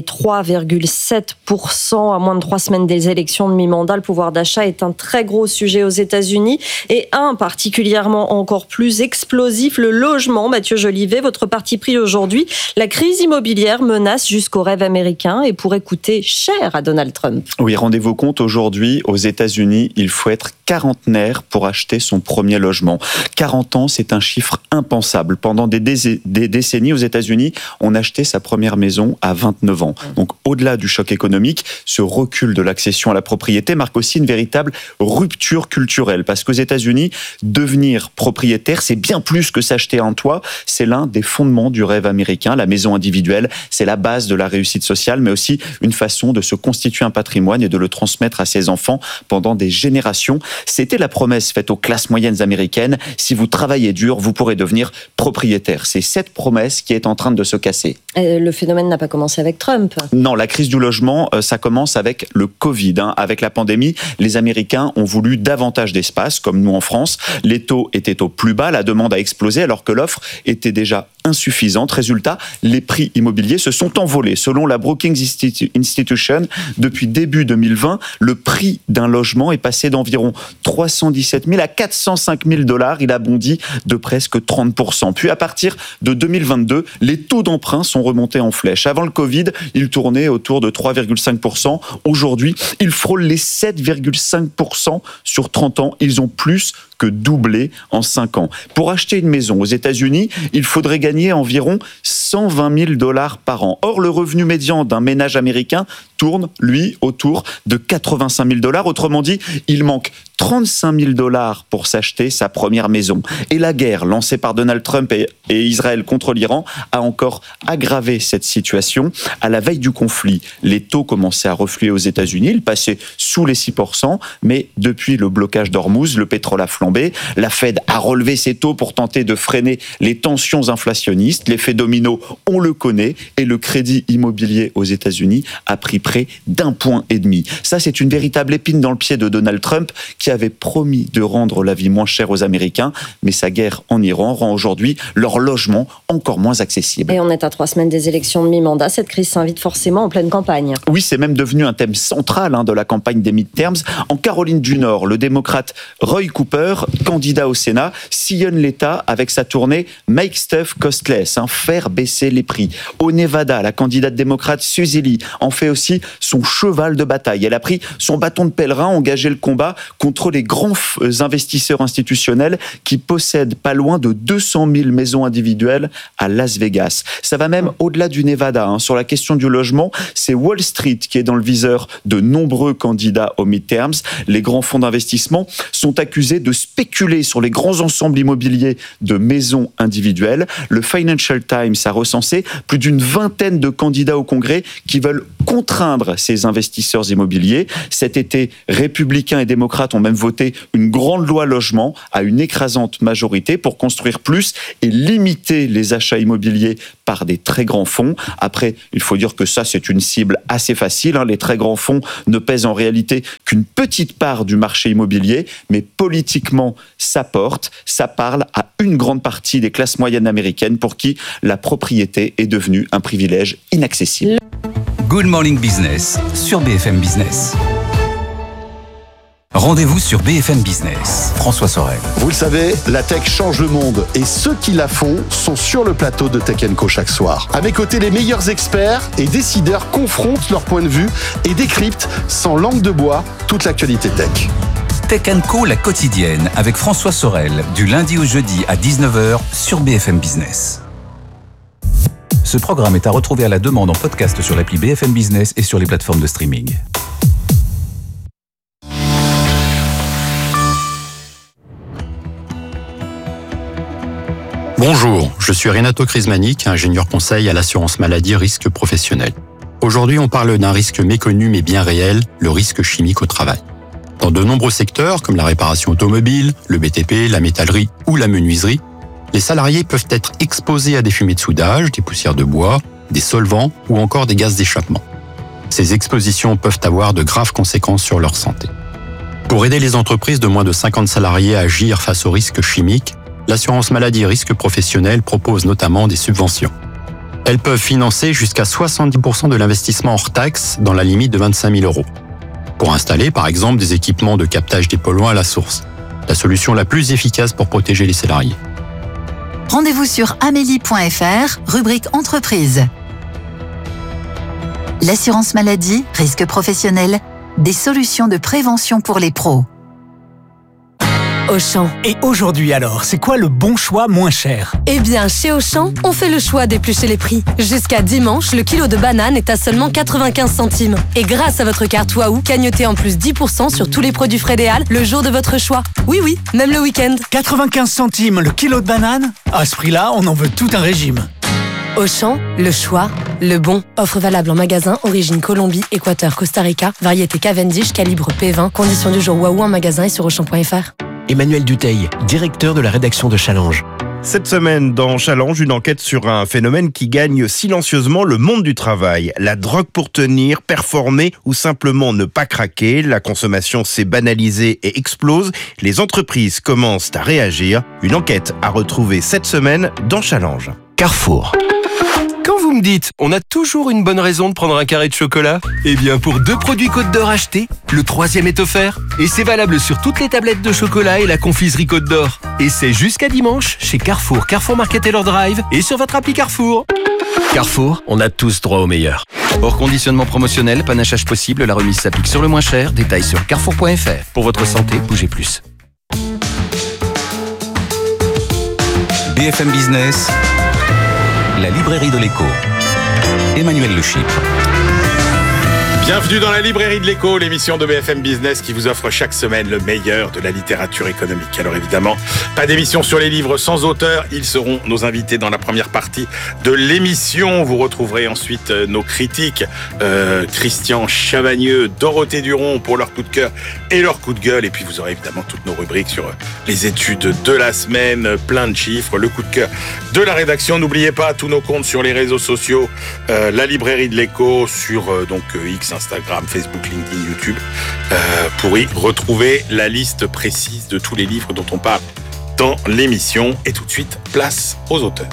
Speaker 10: 3,7% à moins de 3 semaines des élections de mi-mandat. Le pouvoir d'achat est un très gros sujet aux États-Unis et un particulièrement encore plus explosif, le logement. Mathieu Jolivet, votre parti pris aujourd'hui. La crise immobilière menace jusqu'au rêve américain et pourrait coûter cher à Donald Trump.
Speaker 11: Oui, rendez-vous compte, aujourd'hui, aux États-Unis, il faut être quarantenaire pour acheter son premier logement. 40 ans, c'est un chiffre impensable. Pendant des décennies aux États-Unis, on achetait sa première maison à 29 ans. Donc, au-delà du choc économique, ce recul de l'accession à la propriété marque aussi une véritable rupture culturelle. Parce qu'aux États-Unis, devenir propriétaire, c'est bien plus que s'acheter un toit. C'est l'un des fondements du rêve américain. La maison individuelle, c'est la base de la réussite sociale, mais aussi une façon de se constituer un patrimoine et de le transmettre à ses enfants pendant des générations. C'était la promesse faite aux classes moyennes américaines. Si vous travaillez dur, vous pourrez devenir propriétaire. C'est cette promesse qui est en train de se casser.
Speaker 10: Le phénomène n'a pas commencé avec Trump.
Speaker 11: Non, la crise du logement, ça commence avec le Covid. Avec la pandémie, les Américains ont voulu davantage d'espace, comme nous en France. Les taux étaient au plus bas, la demande a explosé alors que l'offre était déjà insuffisante. Résultat, les prix immobiliers se sont envolés. Selon la Brookings Institution, depuis début 2020, le prix d'un logement est passé d'environ 317 000 à 405 000 $. Il a bondi de presque 30%. Puis à partir de 2022, les taux d'emprunt sont remontés en flèche. Avant le Covid, ils tournaient autour de 3,5%. Aujourd'hui, ils frôlent les 7,5% sur 30 ans. Ils ont plus que doublé en 5 ans. Pour acheter une maison aux États-Unis, il faudrait gagner environ 120 000 $ par an. Or, le revenu médian d'un ménage américain tourne, lui, autour de 85 000 $. Autrement dit, il manque 35 000 $ pour s'acheter sa première maison. Et la guerre lancée par Donald Trump et Israël contre l'Iran a encore aggravé cette situation. À la veille du conflit, les taux commençaient à refluer aux États-Unis. Ils passaient sous les 6%, mais depuis le blocage d'Ormuz, le pétrole a flambé. La Fed a relevé ses taux pour tenter de freiner les tensions inflationnistes. L'effet domino, on le connaît, et le crédit immobilier aux États-Unis a pris près d'1,5 point. Ça, c'est une véritable épine dans le pied de Donald Trump, qui avait promis de rendre la vie moins chère aux Américains, mais sa guerre en Iran rend aujourd'hui leur logement encore moins accessible.
Speaker 10: Et on est à 3 semaines des élections de mi-mandat. Cette crise s'invite forcément en pleine campagne.
Speaker 11: Oui, c'est même devenu un thème central de la campagne des midterms. En Caroline du Nord, le démocrate Roy Cooper, candidat au Sénat, sillonne l'État avec sa tournée Make Stuff Costless, faire baisser les prix. Au Nevada, la candidate démocrate Suzy Lee en fait aussi aussi son cheval de bataille. Elle a pris son bâton de pèlerin, engagé le combat contre les grands investisseurs institutionnels qui possèdent pas loin de 200 000 maisons individuelles à Las Vegas. Ça va même au-delà du Nevada. Sur la question du logement, c'est Wall Street qui est dans le viseur de nombreux candidats aux midterms. Les grands fonds d'investissement sont accusés de spéculer sur les grands ensembles immobiliers de maisons individuelles. Le Financial Times a recensé plus d'une vingtaine de candidats au Congrès qui veulent contraindre ces investisseurs immobiliers. Cet été, républicains et démocrates ont même voté une grande loi logement à une écrasante majorité pour construire plus et limiter les achats immobiliers par des très grands fonds. Après, il faut dire que ça, c'est une cible assez facile. Les très grands fonds ne pèsent en réalité qu'une petite part du marché immobilier, mais politiquement, ça porte, ça parle à une grande partie des classes moyennes américaines pour qui la propriété est devenue un privilège inaccessible.
Speaker 3: Good Morning Business sur BFM Business. Rendez-vous sur BFM Business. François Sorel.
Speaker 12: Vous le savez, la tech change le monde et ceux qui la font sont sur le plateau de Tech & Co chaque soir. À mes côtés, les meilleurs experts et décideurs confrontent leur point de vue et décryptent sans langue de bois toute l'actualité tech.
Speaker 3: Tech & Co, la quotidienne, avec François Sorel, du lundi au jeudi à 19h sur BFM Business. Ce programme est à retrouver à la demande en podcast sur l'appli BFM Business et sur les plateformes de streaming.
Speaker 13: Bonjour, je suis Renato Crismanic, ingénieur conseil à l'assurance maladie risque professionnel. Aujourd'hui, on parle d'un risque méconnu mais bien réel, le risque chimique au travail. Dans de nombreux secteurs, comme la réparation automobile, le BTP, la métallerie ou la menuiserie, les salariés peuvent être exposés à des fumées de soudage, des poussières de bois, des solvants ou encore des gaz d'échappement. Ces expositions peuvent avoir de graves conséquences sur leur santé. Pour aider les entreprises de moins de 50 salariés à agir face aux risques chimiques, l'assurance maladie risque professionnel propose notamment des subventions. Elles peuvent financer jusqu'à 70% de l'investissement hors taxe dans la limite de 25 000 €. Pour installer, par exemple, des équipements de captage des polluants à la source. La solution la plus efficace pour protéger les salariés.
Speaker 14: Rendez-vous sur amélie.fr, rubrique entreprise. L'assurance maladie, risque professionnel, des solutions de prévention pour les pros.
Speaker 15: Auchan. Et aujourd'hui alors, c'est quoi le bon choix moins cher ?
Speaker 16: Eh bien, chez Auchan, on fait le choix d'éplucher les prix. Jusqu'à dimanche, le kilo de banane est à seulement 95 centimes. Et grâce à votre carte Waouh, cagnotez en plus 10% sur tous les produits Frédéal le jour de votre choix. Oui, même le week-end.
Speaker 15: 95 centimes le kilo de banane ? À ce prix-là, on en veut tout un régime.
Speaker 16: Auchan, le choix, le bon. Offre valable en magasin, origine Colombie, Équateur, Costa Rica, variété Cavendish, calibre P20, conditions du jour Waouh en magasin et sur Auchan.fr.
Speaker 17: Emmanuel Dutheil, directeur de la rédaction de Challenge.
Speaker 18: Cette semaine, dans Challenge, une enquête sur un phénomène qui gagne silencieusement le monde du travail. La drogue pour tenir, performer ou simplement ne pas craquer. La consommation s'est banalisée et explose. Les entreprises commencent à réagir. Une enquête à retrouver cette semaine dans Challenge.
Speaker 17: Carrefour.
Speaker 19: Quand vous me dites, on a toujours une bonne raison de prendre un carré de chocolat, eh bien pour 2 produits Côte d'Or achetés, le 3e est offert. Et c'est valable sur toutes les tablettes de chocolat et la confiserie Côte d'Or. Et c'est jusqu'à dimanche chez Carrefour, Carrefour Market Taylor Drive et sur votre appli Carrefour.
Speaker 17: Carrefour, on a tous droit au meilleur.
Speaker 19: Hors conditionnement promotionnel, panachage possible, la remise s'applique sur le moins cher. Détails sur carrefour.fr. Pour votre santé, bougez plus.
Speaker 3: BFM Business, la librairie de l'écho. Emmanuel Le Chypre.
Speaker 20: Bienvenue dans la librairie de l'écho, l'émission de BFM Business qui vous offre chaque semaine le meilleur de la littérature économique. Alors évidemment, pas d'émission sur les livres sans auteur. Ils seront nos invités dans la première partie de l'émission. Vous retrouverez ensuite nos critiques, Christian Chavagneux, Dorothée Duron pour leur coup de cœur et leur coup de gueule. Et puis vous aurez évidemment toutes nos rubriques sur les études de la semaine, plein de chiffres, le coup de cœur de la rédaction. N'oubliez pas tous nos comptes sur les réseaux sociaux, la librairie de l'écho sur X, Instagram, Facebook, LinkedIn, YouTube, pour y retrouver la liste précise de tous les livres dont on parle dans l'émission. Et tout de suite, place aux auteurs.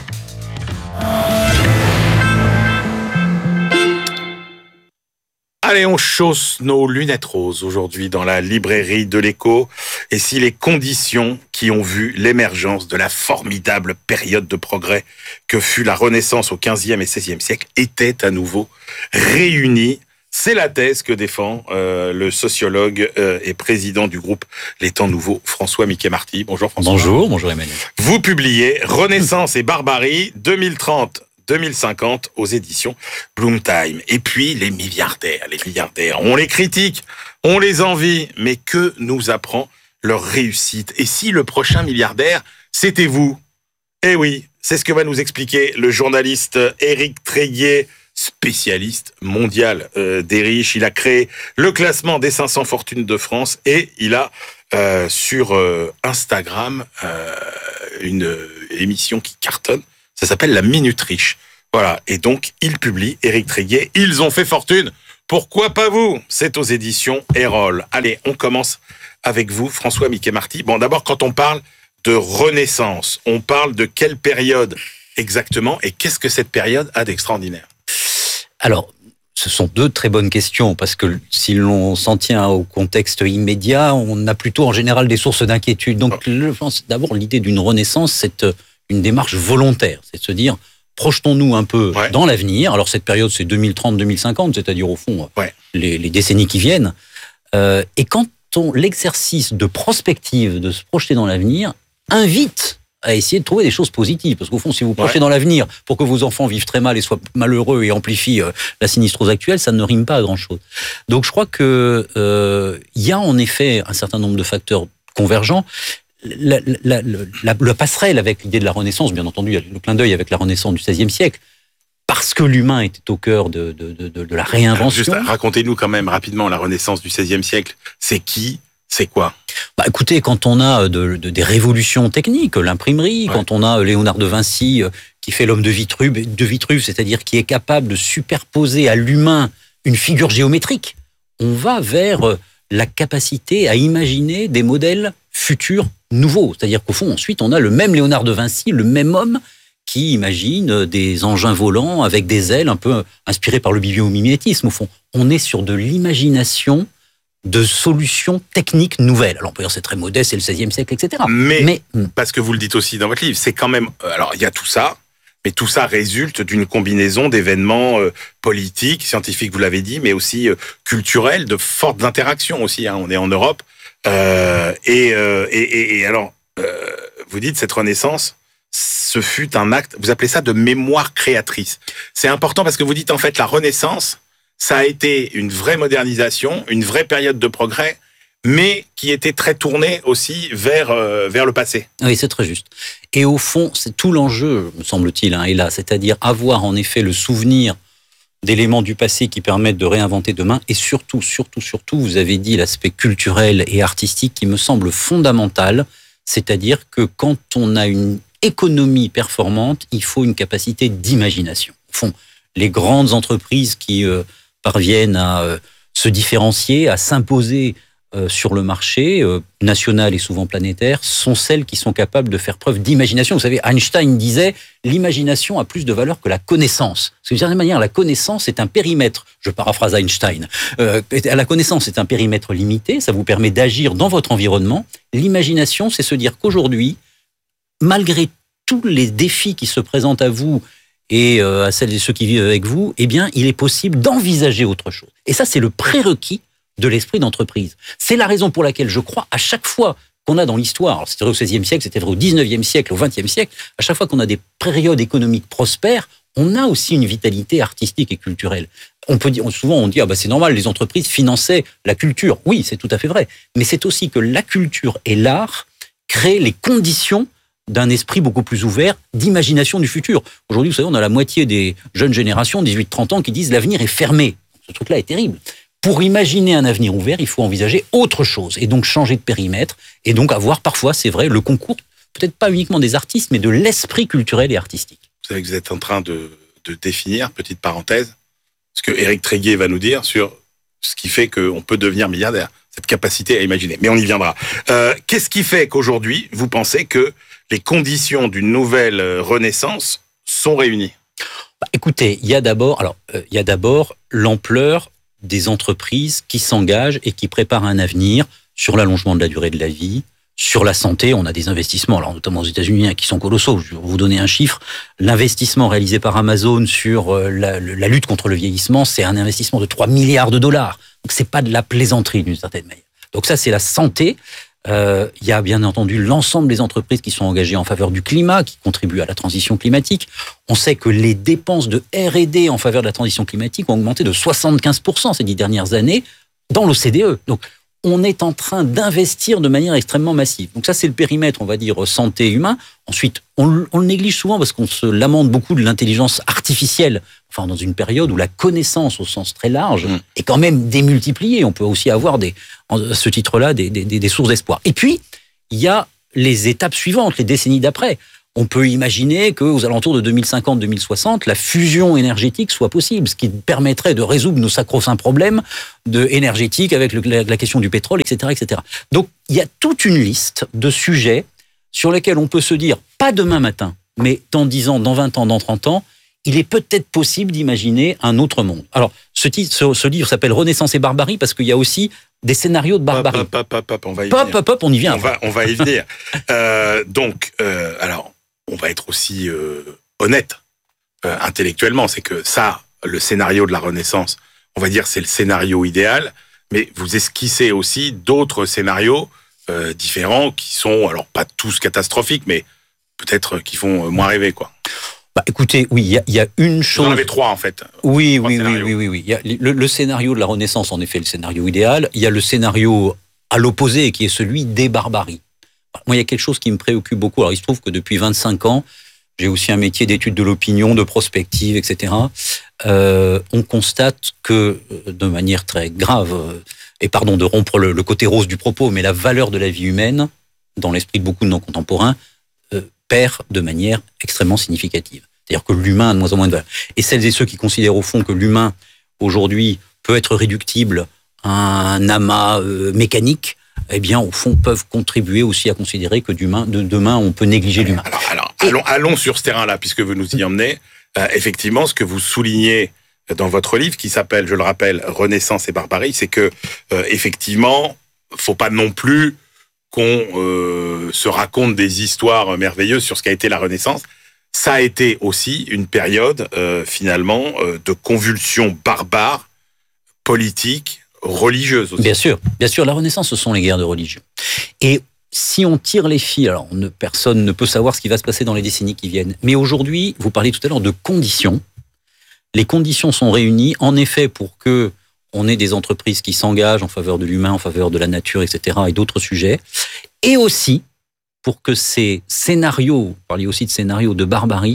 Speaker 20: Allez, on chausse nos lunettes roses aujourd'hui dans la librairie de l'écho. Et si les conditions qui ont vu l'émergence de la formidable période de progrès que fut la Renaissance au XVe et XVIe siècle étaient à nouveau réunies, C'est la thèse que défend le sociologue et président du groupe Les Temps Nouveaux, François Mickey-Marty. Bonjour François.
Speaker 21: Bonjour Emmanuel.
Speaker 20: Vous publiez Renaissance et barbarie 2030-2050 aux éditions Bloomtime. Et puis les milliardaires, on les critique, on les envie, mais que nous apprend leur réussite? Et si le prochain milliardaire, c'était vous? Eh oui, c'est ce que va nous expliquer le journaliste Éric Tréguier, spécialiste mondial des riches. Il a créé le classement des 500 fortunes de France et il a sur Instagram une émission qui cartonne. Ça s'appelle La Minute Riche. Voilà. Et donc, il publie, Éric Tréguier, ils ont fait fortune. Pourquoi pas vous? C'est aux éditions Erol. Allez, on commence avec vous, François Mickey-Marty. Bon, d'abord, quand on parle de Renaissance, on parle de quelle période exactement et qu'est-ce que cette période a d'extraordinaire?
Speaker 21: Alors, ce sont deux très bonnes questions, parce que si l'on s'en tient au contexte immédiat, on a plutôt en général des sources d'inquiétude. Donc, je pense d'abord l'idée d'une renaissance, c'est une démarche volontaire, c'est de se dire, projetons-nous un peu dans l'avenir. Alors, cette période, c'est 2030-2050, c'est-à-dire au fond les décennies qui viennent. Et quand l'exercice de prospective, de se projeter dans l'avenir, invite à essayer de trouver des choses positives. Parce qu'au fond, si vous projetez dans l'avenir pour que vos enfants vivent très mal et soient malheureux et amplifient la sinistrose actuelle, ça ne rime pas à grand-chose. Donc je crois que y a en effet un certain nombre de facteurs convergents. La passerelle avec l'idée de la Renaissance, bien entendu, il y a le clin d'œil avec la Renaissance du XVIe siècle, parce que l'humain était au cœur de la réinvention.
Speaker 20: Juste racontez-nous quand même rapidement la Renaissance du XVIe siècle. C'est qui? C'est quoi?
Speaker 21: Écoutez, quand on a des révolutions techniques, l'imprimerie, quand on a Léonard de Vinci qui fait l'homme de Vitruve, c'est-à-dire qui est capable de superposer à l'humain une figure géométrique, on va vers la capacité à imaginer des modèles futurs nouveaux. C'est-à-dire qu'au fond, ensuite, on a le même Léonard de Vinci, le même homme qui imagine des engins volants avec des ailes un peu inspirés par le biomimimétisme. Au fond, on est sur de l'imagination de solutions techniques nouvelles. Alors on peut dire c'est très modeste, c'est le XVIe siècle, etc.
Speaker 20: Mais parce que vous le dites aussi dans votre livre, c'est quand même... Alors il y a tout ça, mais tout ça résulte d'une combinaison d'événements politiques, scientifiques, vous l'avez dit, mais aussi culturels, de fortes interactions aussi. On est en Europe. Et alors, vous dites cette Renaissance, ce fut un acte, vous appelez ça de mémoire créatrice. C'est important parce que vous dites en fait la Renaissance, ça a été une vraie modernisation, une vraie période de progrès, mais qui était très tournée aussi vers le passé.
Speaker 21: Oui, c'est très juste. Et au fond, c'est tout l'enjeu, me semble-t-il, est là, c'est-à-dire avoir en effet le souvenir d'éléments du passé qui permettent de réinventer demain, et surtout, vous avez dit l'aspect culturel et artistique qui me semble fondamental, c'est-à-dire que quand on a une économie performante, il faut une capacité d'imagination. Au fond, les grandes entreprises qui parviennent à se différencier, à s'imposer sur le marché national et souvent planétaire, sont celles qui sont capables de faire preuve d'imagination. Vous savez, Einstein disait « l'imagination a plus de valeur que la connaissance ». Parce que d'une certaine manière, la connaissance est un périmètre, je paraphrase Einstein, la connaissance est un périmètre limité, ça vous permet d'agir dans votre environnement. L'imagination, c'est se dire qu'aujourd'hui, malgré tous les défis qui se présentent à vous et à celles et ceux qui vivent avec vous, eh bien, il est possible d'envisager autre chose. Et ça, c'est le prérequis de l'esprit d'entreprise. C'est la raison pour laquelle je crois, à chaque fois qu'on a dans l'histoire, alors c'était vrai au XVIe siècle, c'était vrai au XIXe siècle, au XXe siècle, à chaque fois qu'on a des périodes économiques prospères, on a aussi une vitalité artistique et culturelle. On peut dire, souvent on dit, c'est normal, les entreprises finançaient la culture. Oui, c'est tout à fait vrai. Mais c'est aussi que la culture et l'art créent les conditions d'un esprit beaucoup plus ouvert, d'imagination du futur. Aujourd'hui, vous savez, on a la moitié des jeunes générations, 18-30 ans, qui disent l'avenir est fermé. Ce truc-là est terrible. Pour imaginer un avenir ouvert, il faut envisager autre chose, et donc changer de périmètre, et donc avoir parfois, c'est vrai, le concours, peut-être pas uniquement des artistes, mais de l'esprit culturel et artistique.
Speaker 20: Vous savez que vous êtes en train de définir, petite parenthèse, ce que Éric Tréguier va nous dire sur ce qui fait qu'on peut devenir milliardaire, cette capacité à imaginer. Mais on y viendra. Qu'est-ce qui fait qu'aujourd'hui, vous pensez que les conditions d'une nouvelle renaissance sont réunies?
Speaker 21: Écoutez, il y a d'abord l'ampleur des entreprises qui s'engagent et qui préparent un avenir sur l'allongement de la durée de la vie, Sur la santé, on a des investissements, alors notamment aux États-Unis, qui sont colossaux. Je vais vous donner un chiffre. L'investissement réalisé par Amazon sur la lutte contre le vieillissement, c'est un investissement de 3 milliards $. Donc c'est pas de la plaisanterie d'une certaine manière. Donc ça, c'est la santé. Il y a bien entendu l'ensemble des entreprises qui sont engagées en faveur du climat, qui contribuent à la transition climatique. On sait que les dépenses de R&D en faveur de la transition climatique ont augmenté de 75% ces 10 dernières années dans l'OCDE. Donc on est en train d'investir de manière extrêmement massive. Donc ça, c'est le périmètre, on va dire, santé humain. Ensuite, on le néglige souvent parce qu'on se lamente beaucoup de l'intelligence artificielle, enfin dans une période où la connaissance au sens très large est quand même démultipliée. On peut aussi avoir à ce titre-là des sources d'espoir. Et puis, il y a les étapes suivantes, les décennies d'après. On peut imaginer qu'aux alentours de 2050-2060, la fusion énergétique soit possible, ce qui permettrait de résoudre nos sacro-saints problèmes énergétiques avec la question du pétrole, etc., etc. Donc, il y a toute une liste de sujets sur lesquels on peut se dire, pas demain matin, mais dans 10 ans, dans 20 ans, dans 30 ans, il est peut-être possible d'imaginer un autre monde. Alors, ce livre s'appelle Renaissance et barbarie parce qu'il y a aussi des scénarios de barbarie.
Speaker 20: On va y venir.
Speaker 21: On y vient.
Speaker 20: On va y venir. Alors, on va être aussi honnête intellectuellement. C'est que ça, le scénario de la Renaissance, on va dire c'est le scénario idéal, mais vous esquissez aussi d'autres scénarios différents qui sont, alors pas tous catastrophiques, mais peut-être qui font moins rêver, quoi.
Speaker 21: Bah, écoutez, oui, il y a une chose.
Speaker 20: Vous en avez 3, en fait.
Speaker 21: Oui. Il y a le scénario de la Renaissance, en effet, le scénario idéal. Il y a le scénario à l'opposé, qui est celui des barbaries. Moi, il y a quelque chose qui me préoccupe beaucoup. Alors, il se trouve que depuis 25 ans, j'ai aussi un métier d'étude de l'opinion, de prospective, etc. On constate que, de manière très grave, et pardon de rompre le côté rose du propos, mais la valeur de la vie humaine, dans l'esprit de beaucoup de non-contemporains, perd de manière extrêmement significative. C'est-à-dire que l'humain a de moins en moins de valeur. Et celles et ceux qui considèrent au fond que l'humain, aujourd'hui, peut être réductible à un amas mécanique, eh bien, au fond, peuvent contribuer aussi à considérer que demain, on peut négliger l'humain.
Speaker 20: Alors, allons sur ce terrain-là, puisque vous nous y emmenez. Effectivement, ce que vous soulignez dans votre livre, qui s'appelle, je le rappelle, Renaissance et barbarie, c'est que, effectivement, faut pas non plus qu'on se raconte des histoires merveilleuses sur ce qu'a été la Renaissance. Ça a été aussi une période, finalement, de convulsions barbares, politiques, religieuses aussi.
Speaker 21: Bien sûr, la Renaissance, ce sont les guerres de religion. Et si on tire les fils, alors personne ne peut savoir ce qui va se passer dans les décennies qui viennent. Mais aujourd'hui, vous parliez tout à l'heure de conditions. Les conditions sont réunies, en effet, pour que on ait des entreprises qui s'engagent en faveur de l'humain, en faveur de la nature, etc., et d'autres sujets. Et aussi, pour que ces scénarios, vous parliez aussi de scénarios de barbarie,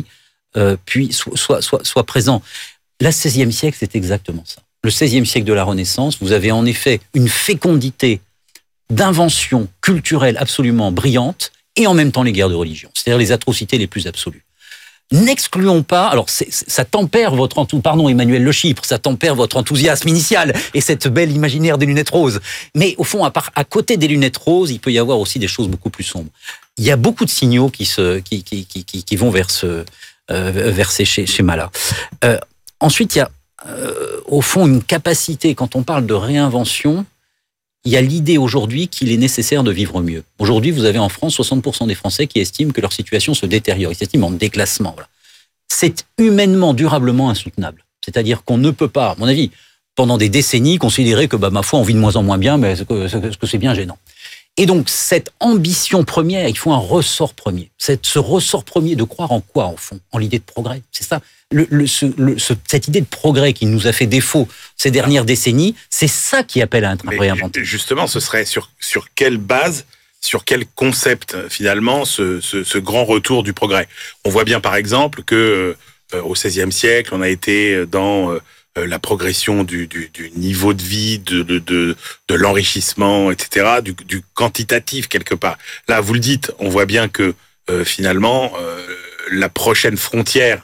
Speaker 21: soient présents. Le XVIe siècle, c'est exactement ça. Le XVIe siècle de la Renaissance, vous avez en effet une fécondité d'inventions culturelles absolument brillantes et en même temps les guerres de religion, c'est-à-dire les atrocités les plus absolues. N'excluons pas, alors ça tempère votre enthousiasme, pardon Emmanuel Le Chypre, ça tempère votre enthousiasme initial et cette belle imaginaire des lunettes roses. Mais au fond, à côté des lunettes roses, il peut y avoir aussi des choses beaucoup plus sombres. Il y a beaucoup de signaux qui vont vers ces schémas-là. Ensuite, il y a au fond une capacité, quand on parle de réinvention, il y a l'idée aujourd'hui qu'il est nécessaire de vivre mieux. Aujourd'hui, vous avez en France 60% des Français qui estiment que leur situation se détériore. Ils s'estiment en déclassement. Voilà. C'est humainement, durablement insoutenable. C'est-à-dire qu'on ne peut pas, à mon avis, pendant des décennies, considérer que, ma foi, on vit de moins en moins bien, mais que c'est bien gênant. Et donc, cette ambition première, il faut un ressort premier. Ce ressort premier de croire en quoi, au fond? En l'idée de progrès. C'est ça. Cette idée de progrès qui nous a fait défaut ces dernières décennies, c'est ça qui appelle à être réinventé.
Speaker 20: Justement, ce serait sur quelle base, sur quel concept, finalement, ce grand retour du progrès? On voit bien, par exemple, que au XVIe siècle, on a été dans la progression du niveau de vie, de l'enrichissement, etc., du quantitatif, quelque part. Là, vous le dites, on voit bien que, finalement, la prochaine frontière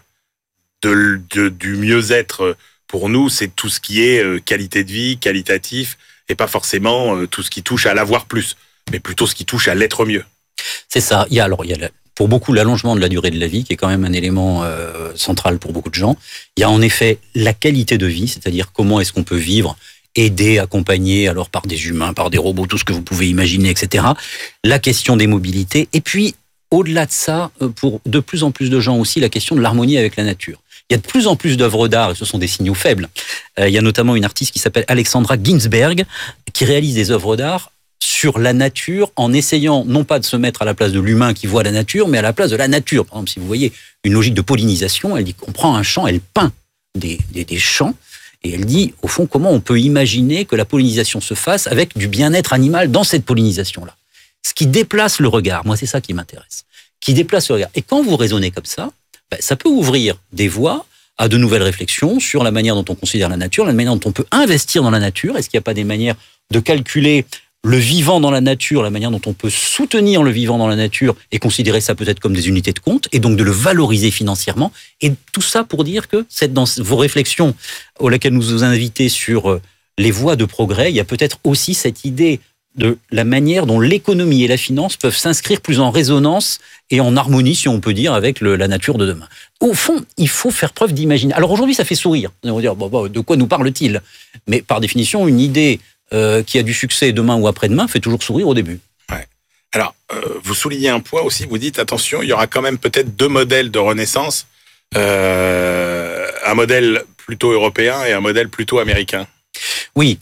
Speaker 20: du mieux-être pour nous, c'est tout ce qui est qualité de vie, qualitatif, et pas forcément tout ce qui touche à l'avoir plus, mais plutôt ce qui touche à l'être mieux.
Speaker 21: C'est ça. Il y a pour beaucoup l'allongement de la durée de la vie, qui est quand même un élément central pour beaucoup de gens. Il y a en effet la qualité de vie, c'est-à-dire comment est-ce qu'on peut vivre aidés, accompagnés, alors par des humains, par des robots, tout ce que vous pouvez imaginer, etc. La question des mobilités. Et puis, au-delà de ça, pour de plus en plus de gens aussi, la question de l'harmonie avec la nature. Il y a de plus en plus d'œuvres d'art, et ce sont des signaux faibles. Il y a notamment une artiste qui s'appelle Alexandra Ginsberg, qui réalise des œuvres d'art sur la nature, en essayant non pas de se mettre à la place de l'humain qui voit la nature, mais à la place de la nature. Par exemple, si vous voyez une logique de pollinisation, elle dit qu'on prend un champ, elle peint des champs, et elle dit, au fond, comment on peut imaginer que la pollinisation se fasse avec du bien-être animal dans cette pollinisation-là. Ce qui déplace le regard, moi c'est ça qui m'intéresse, qui déplace le regard. Et quand vous raisonnez comme ça, ça peut ouvrir des voies à de nouvelles réflexions sur la manière dont on considère la nature, la manière dont on peut investir dans la nature. Est-ce qu'il n'y a pas des manières de calculer le vivant dans la nature, la manière dont on peut soutenir le vivant dans la nature et considérer ça peut-être comme des unités de compte, et donc de le valoriser financièrement. Et tout ça pour dire que dans vos réflexions auxquelles nous vous invitez sur les voies de progrès, il y a peut-être aussi cette idée de la manière dont l'économie et la finance peuvent s'inscrire plus en résonance et en harmonie, si on peut dire, avec la nature de demain. Au fond, il faut faire preuve d'imagination. Alors aujourd'hui, ça fait sourire. On va dire, bon, de quoi nous parle-t-il ? Mais par définition, une idée qui a du succès demain ou après-demain fait toujours sourire au début.
Speaker 20: Ouais. Alors, vous soulignez un point aussi, vous dites, attention, il y aura quand même peut-être 2 modèles de renaissance, un modèle plutôt européen et un modèle plutôt américain.
Speaker 21: Oui,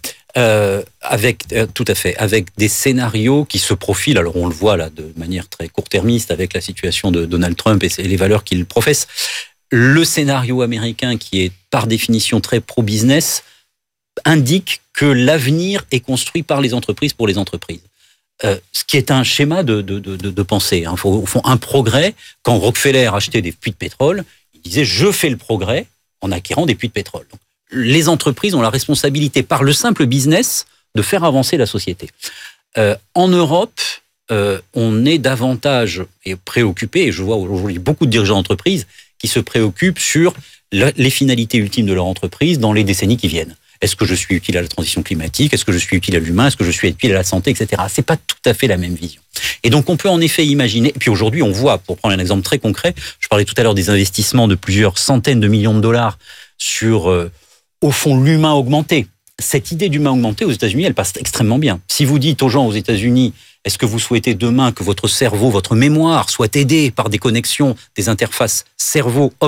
Speaker 21: tout à fait, avec des scénarios qui se profilent. Alors on le voit là de manière très court-termiste avec la situation de Donald Trump et les valeurs qu'il professe. Le scénario américain, qui est par définition très pro-business, indique que l'avenir est construit par les entreprises pour les entreprises. Ce qui est un schéma de pensée. Hein. Au fond, un progrès. Quand Rockefeller achetait des puits de pétrole, il disait « je fais le progrès en acquérant des puits de pétrole ». Donc, les entreprises ont la responsabilité, par le simple business, de faire avancer la société. En Europe, on est davantage préoccupé, et je vois aujourd'hui beaucoup de dirigeants d'entreprises qui se préoccupent sur les finalités ultimes de leur entreprise dans les décennies qui viennent. Est-ce que je suis utile à la transition climatique ? Est-ce que je suis utile à l'humain ? Est-ce que je suis utile à la santé, etc. C'est pas tout à fait la même vision. Et donc, on peut en effet imaginer, et puis aujourd'hui, on voit, pour prendre un exemple très concret, je parlais tout à l'heure des investissements de plusieurs centaines de millions de dollars sur, au fond, l'humain augmenté. Cette idée d'humain augmenté aux États-Unis, elle passe extrêmement bien. Si vous dites aux gens aux États-Unis, est-ce que vous souhaitez demain que votre cerveau, votre mémoire soit aidée par des connexions, des interfaces cerveau-homme-machine ?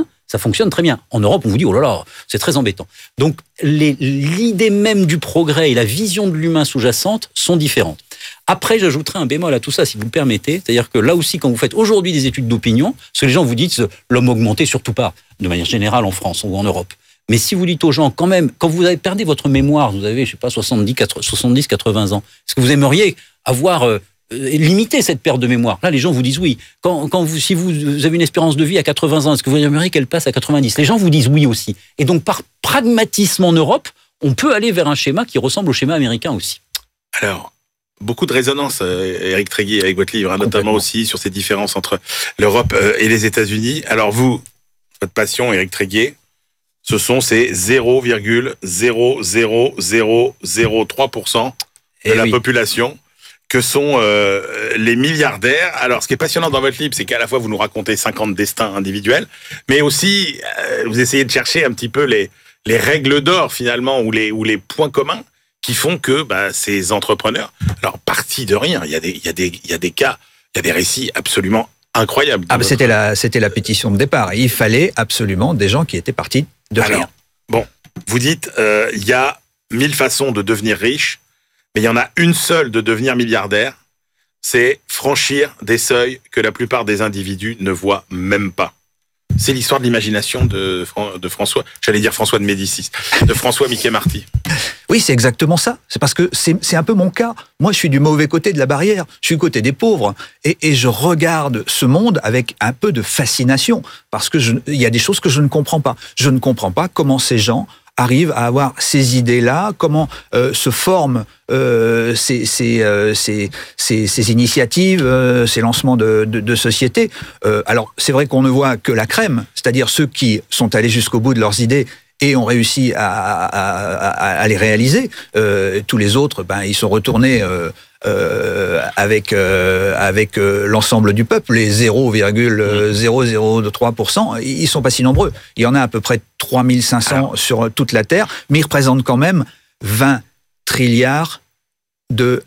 Speaker 21: Ça fonctionne très bien. En Europe, on vous dit, oh là là, c'est très embêtant. Donc, l'idée même du progrès et la vision de l'humain sous-jacente sont différentes. Après, j'ajouterai un bémol à tout ça, si vous me permettez. C'est-à-dire que là aussi, quand vous faites aujourd'hui des études d'opinion, ce que les gens vous disent, l'homme augmenté, surtout pas, de manière générale en France ou en Europe. Mais si vous dites aux gens, quand même, quand vous avez perdu votre mémoire, vous avez, je sais pas, 70, 80 ans, est-ce que vous aimeriez avoir limité cette perte de mémoire? Là, les gens vous disent oui. Si vous avez une espérance de vie à 80 ans, est-ce que vous aimeriez qu'elle passe à 90? Les gens vous disent oui aussi. Et donc, par pragmatisme en Europe, on peut aller vers un schéma qui ressemble au schéma américain aussi.
Speaker 20: Alors, beaucoup de résonance, Éric Tréguier, avec votre livre, notamment aussi sur ces différences entre l'Europe et les États-Unis. Alors vous, votre passion, Éric Tréguier, ce sont ces 0,00003% de la population que sont les milliardaires. Alors, ce qui est passionnant dans votre livre, c'est qu'à la fois, vous nous racontez 50 destins individuels, mais aussi, vous essayez de chercher un petit peu les règles d'or, finalement, ou les points communs qui font que ces entrepreneurs, alors partis de rien, il y a des cas, il y a des récits absolument incroyables.
Speaker 4: Ah, c'était la pétition de départ. Il fallait absolument des gens qui étaient partis de rien.
Speaker 20: Bon, vous dites, il y a 1000 façons de devenir riche, mais il y en a une seule de devenir milliardaire, c'est franchir des seuils que la plupart des individus ne voient même pas. C'est l'histoire de l'imagination de François, j'allais dire François de Médicis, de François Mickey-Marty.
Speaker 4: Oui, c'est exactement ça. C'est parce que c'est un peu mon cas. Moi, je suis du mauvais côté de la barrière. Je suis du côté des pauvres. Et je regarde ce monde avec un peu de fascination. Parce que il y a des choses que je ne comprends pas. Je ne comprends pas comment ces gens arrivent à avoir ces idées-là, comment se forment ces initiatives, ces lancements de sociétés. Alors, c'est vrai qu'on ne voit que la crème, c'est-à-dire ceux qui sont allés jusqu'au bout de leurs idées et ont réussi à les réaliser. Tous les autres, ils sont retournés avec l'ensemble du peuple, les 0,003%, ils sont pas si nombreux. Il y en a à peu près 3500 sur toute la Terre, mais ils représentent quand même 20 trilliards de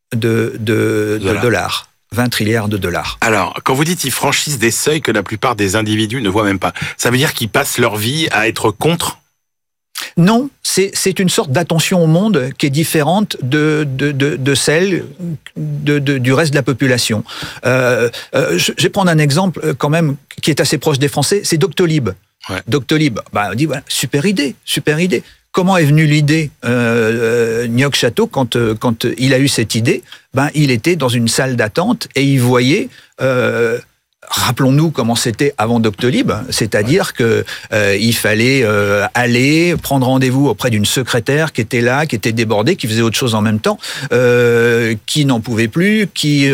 Speaker 4: dollars. 20 trilliards de dollars.
Speaker 20: Alors, quand vous dites qu'ils franchissent des seuils que la plupart des individus ne voient même pas, ça veut dire qu'ils passent leur vie à être contre ?
Speaker 4: Non, c'est une sorte d'attention au monde qui est différente de celle du reste de la population. Je vais prendre un exemple quand même qui est assez proche des Français, c'est Doctolib. Ouais. Doctolib, on dit voilà, super idée. Comment est venue l'idée Nyok Château quand il a eu cette idée? Il était dans une salle d'attente et il voyait. Rappelons-nous comment c'était avant Doctolib, c'est-à-dire que il fallait aller prendre rendez-vous auprès d'une secrétaire qui était là, qui était débordée, qui faisait autre chose en même temps, qui n'en pouvait plus, qui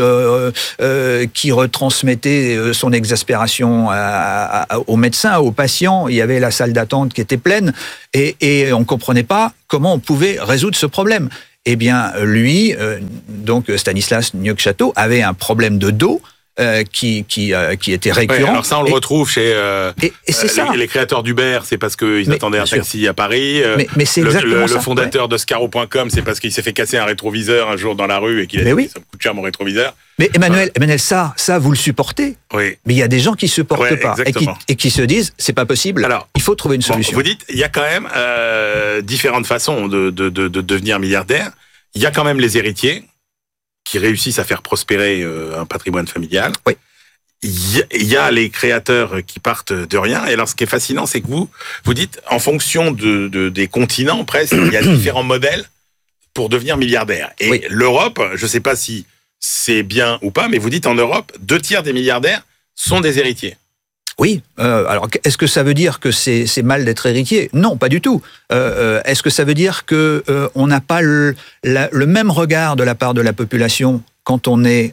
Speaker 4: retransmettait son exaspération aux médecins, aux patients. Il y avait la salle d'attente qui était pleine et on comprenait pas comment on pouvait résoudre ce problème. Eh bien, lui, donc Stanislas Nyok Château, avait un problème de dos. Qui était récurrent.
Speaker 20: Ouais, alors ça, on le retrouve chez les créateurs d'Uber, c'est parce qu'ils attendaient un taxi à Paris.
Speaker 4: Mais c'est exactement ça.
Speaker 20: Le fondateur de Scaro.com, c'est parce qu'il s'est fait casser un rétroviseur un jour dans la rue et qu'il a dit ça me coûte cher mon rétroviseur.
Speaker 4: Mais Emmanuel, ça, vous le supportez.
Speaker 20: Oui.
Speaker 4: Mais il y a des gens qui ne supportent pas et qui se disent, c'est pas possible, alors, il faut trouver une solution.
Speaker 20: Vous dites, il y a quand même différentes façons de devenir milliardaire. Il y a quand même les héritiers qui réussissent à faire prospérer un patrimoine familial.
Speaker 4: Oui.
Speaker 20: Il y a les créateurs qui partent de rien. Et alors, ce qui est fascinant, c'est que vous dites, en fonction des continents, presque, il y a différents modèles pour devenir milliardaire. Et l'Europe, je ne sais pas si c'est bien ou pas, mais vous dites, en Europe, 2/3 des milliardaires sont des héritiers.
Speaker 4: Oui. Alors, est-ce que ça veut dire que c'est mal d'être héritier? Non, pas du tout. Est-ce que ça veut dire que on n'a pas le même regard de la part de la population quand on est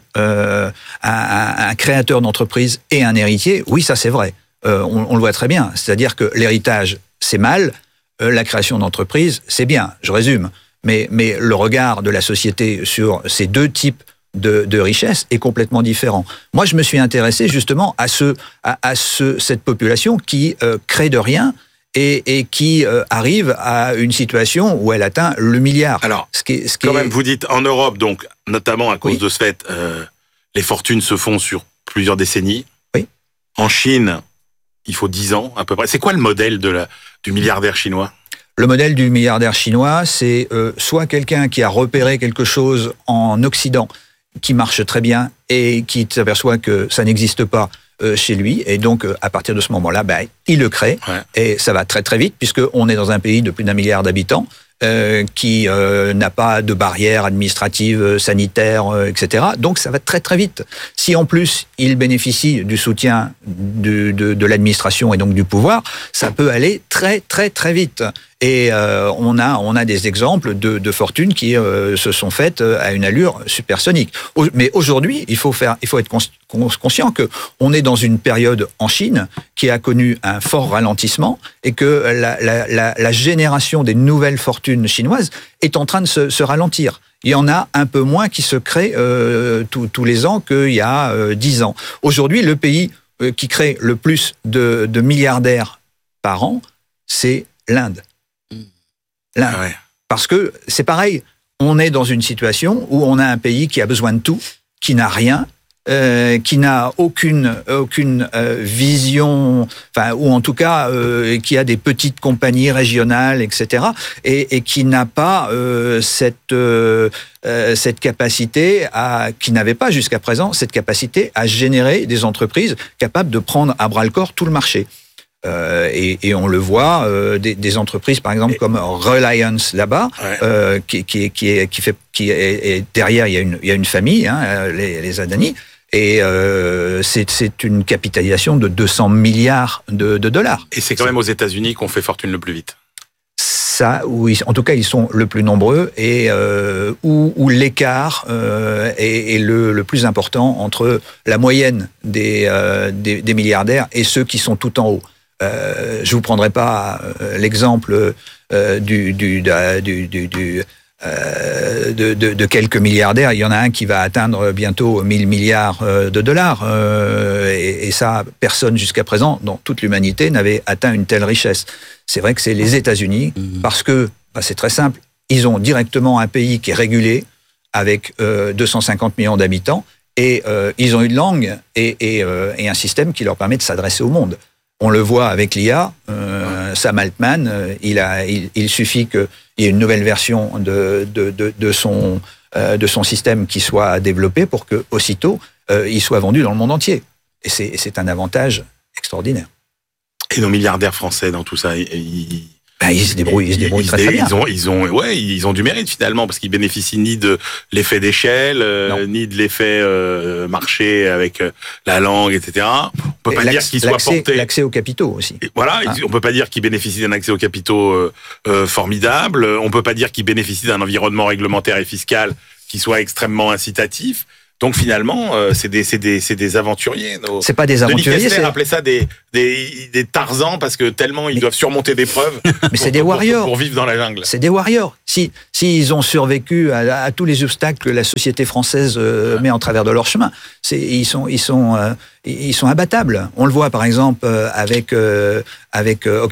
Speaker 4: un créateur d'entreprise et un héritier? Oui, ça c'est vrai. On le voit très bien. C'est-à-dire que l'héritage, c'est mal. La création d'entreprise, c'est bien. Je résume. Mais le regard de la société sur ces deux types de richesse est complètement différent. Moi, je me suis intéressé justement à cette population qui crée de rien et qui arrive à une situation où elle atteint le milliard.
Speaker 20: Alors, même, vous dites en Europe, donc notamment à cause de ce fait, les fortunes se font sur plusieurs décennies.
Speaker 4: Oui.
Speaker 20: En Chine, il faut 10 ans à peu près. C'est quoi le modèle du milliardaire chinois?
Speaker 4: Le modèle du milliardaire chinois, c'est soit quelqu'un qui a repéré quelque chose en Occident qui marche très bien et qui s'aperçoit que ça n'existe pas chez lui. Et donc, à partir de ce moment-là, il le crée. Ouais. Et ça va très très vite puisqu'on est dans un pays de plus d'1 milliard d'habitants qui n'a pas de barrières administratives, sanitaires, etc. Donc, ça va très très vite. Si en plus, il bénéficie du soutien de l'administration et donc du pouvoir, ça peut aller très très très vite. Et on a des exemples de fortunes qui se sont faites à une allure supersonique. Mais aujourd'hui, il faut être conscient que on est dans une période en Chine qui a connu un fort ralentissement et que la génération des nouvelles fortunes chinoises est en train de se ralentir. Il y en a un peu moins qui se créent tous les ans qu'il y a 10 ans. Aujourd'hui, le pays qui crée le plus de milliardaires par an, c'est l'Inde.
Speaker 20: Ah ouais.
Speaker 4: Parce que c'est pareil, on est dans une situation où on a un pays qui a besoin de tout, qui n'a rien, qui n'a aucune vision, enfin, ou en tout cas qui a des petites compagnies régionales, etc., et qui n'a pas cette capacité qui n'avait pas jusqu'à présent cette capacité à générer des entreprises capables de prendre à bras le corps tout le marché. Et on le voit, des entreprises par exemple comme Reliance là-bas, qui est derrière, il y a une famille, les Adani, et c'est une capitalisation de 200 milliards de dollars.
Speaker 20: Et c'est quand même aux États-Unis qu'on fait fortune le plus vite.
Speaker 4: Ça, oui, en tout cas, ils sont le plus nombreux et où l'écart est le plus important entre la moyenne des milliardaires et ceux qui sont tout en haut. Je vous prendrai pas l'exemple de quelques milliardaires. Il y en a un qui va atteindre bientôt 1000 milliards de dollars. Et ça, personne jusqu'à présent, dans toute l'humanité, n'avait atteint une telle richesse. C'est vrai que c'est les États-Unis, parce que c'est très simple. Ils ont directement un pays qui est régulé, avec 250 millions d'habitants, et ils ont une langue et un système qui leur permet de s'adresser au monde. On le voit avec l'IA, Sam Altman, il suffit qu'il y ait une nouvelle version de son système qui soit développé pour que aussitôt il soit vendu dans le monde entier. Et c'est un avantage extraordinaire.
Speaker 20: Et nos milliardaires français dans tout ça, ils
Speaker 4: se débrouillent très très bien.
Speaker 20: Ils ont du mérite finalement, parce qu'ils bénéficient ni de l'effet d'échelle, ni de l'effet marché avec la langue, etc. On peut pas dire qu'ils soient portés.
Speaker 4: L'accès aux capitaux aussi.
Speaker 20: Voilà, on peut pas dire qu'ils bénéficient d'un accès aux capitaux formidable. On peut pas dire qu'ils bénéficient d'un environnement réglementaire et fiscal qui soit extrêmement incitatif. Donc finalement, c'est des aventuriers.
Speaker 4: C'est pas des aventuriers.
Speaker 20: Denis Kessler appelait ça des Tarzans, parce que tellement ils doivent surmonter des preuves.
Speaker 4: Mais c'est des warriors
Speaker 20: pour vivre dans la jungle.
Speaker 4: C'est des warriors. S'ils ont survécu à tous les obstacles que la société française met en travers de leur chemin, ils sont imbattables. On le voit par exemple avec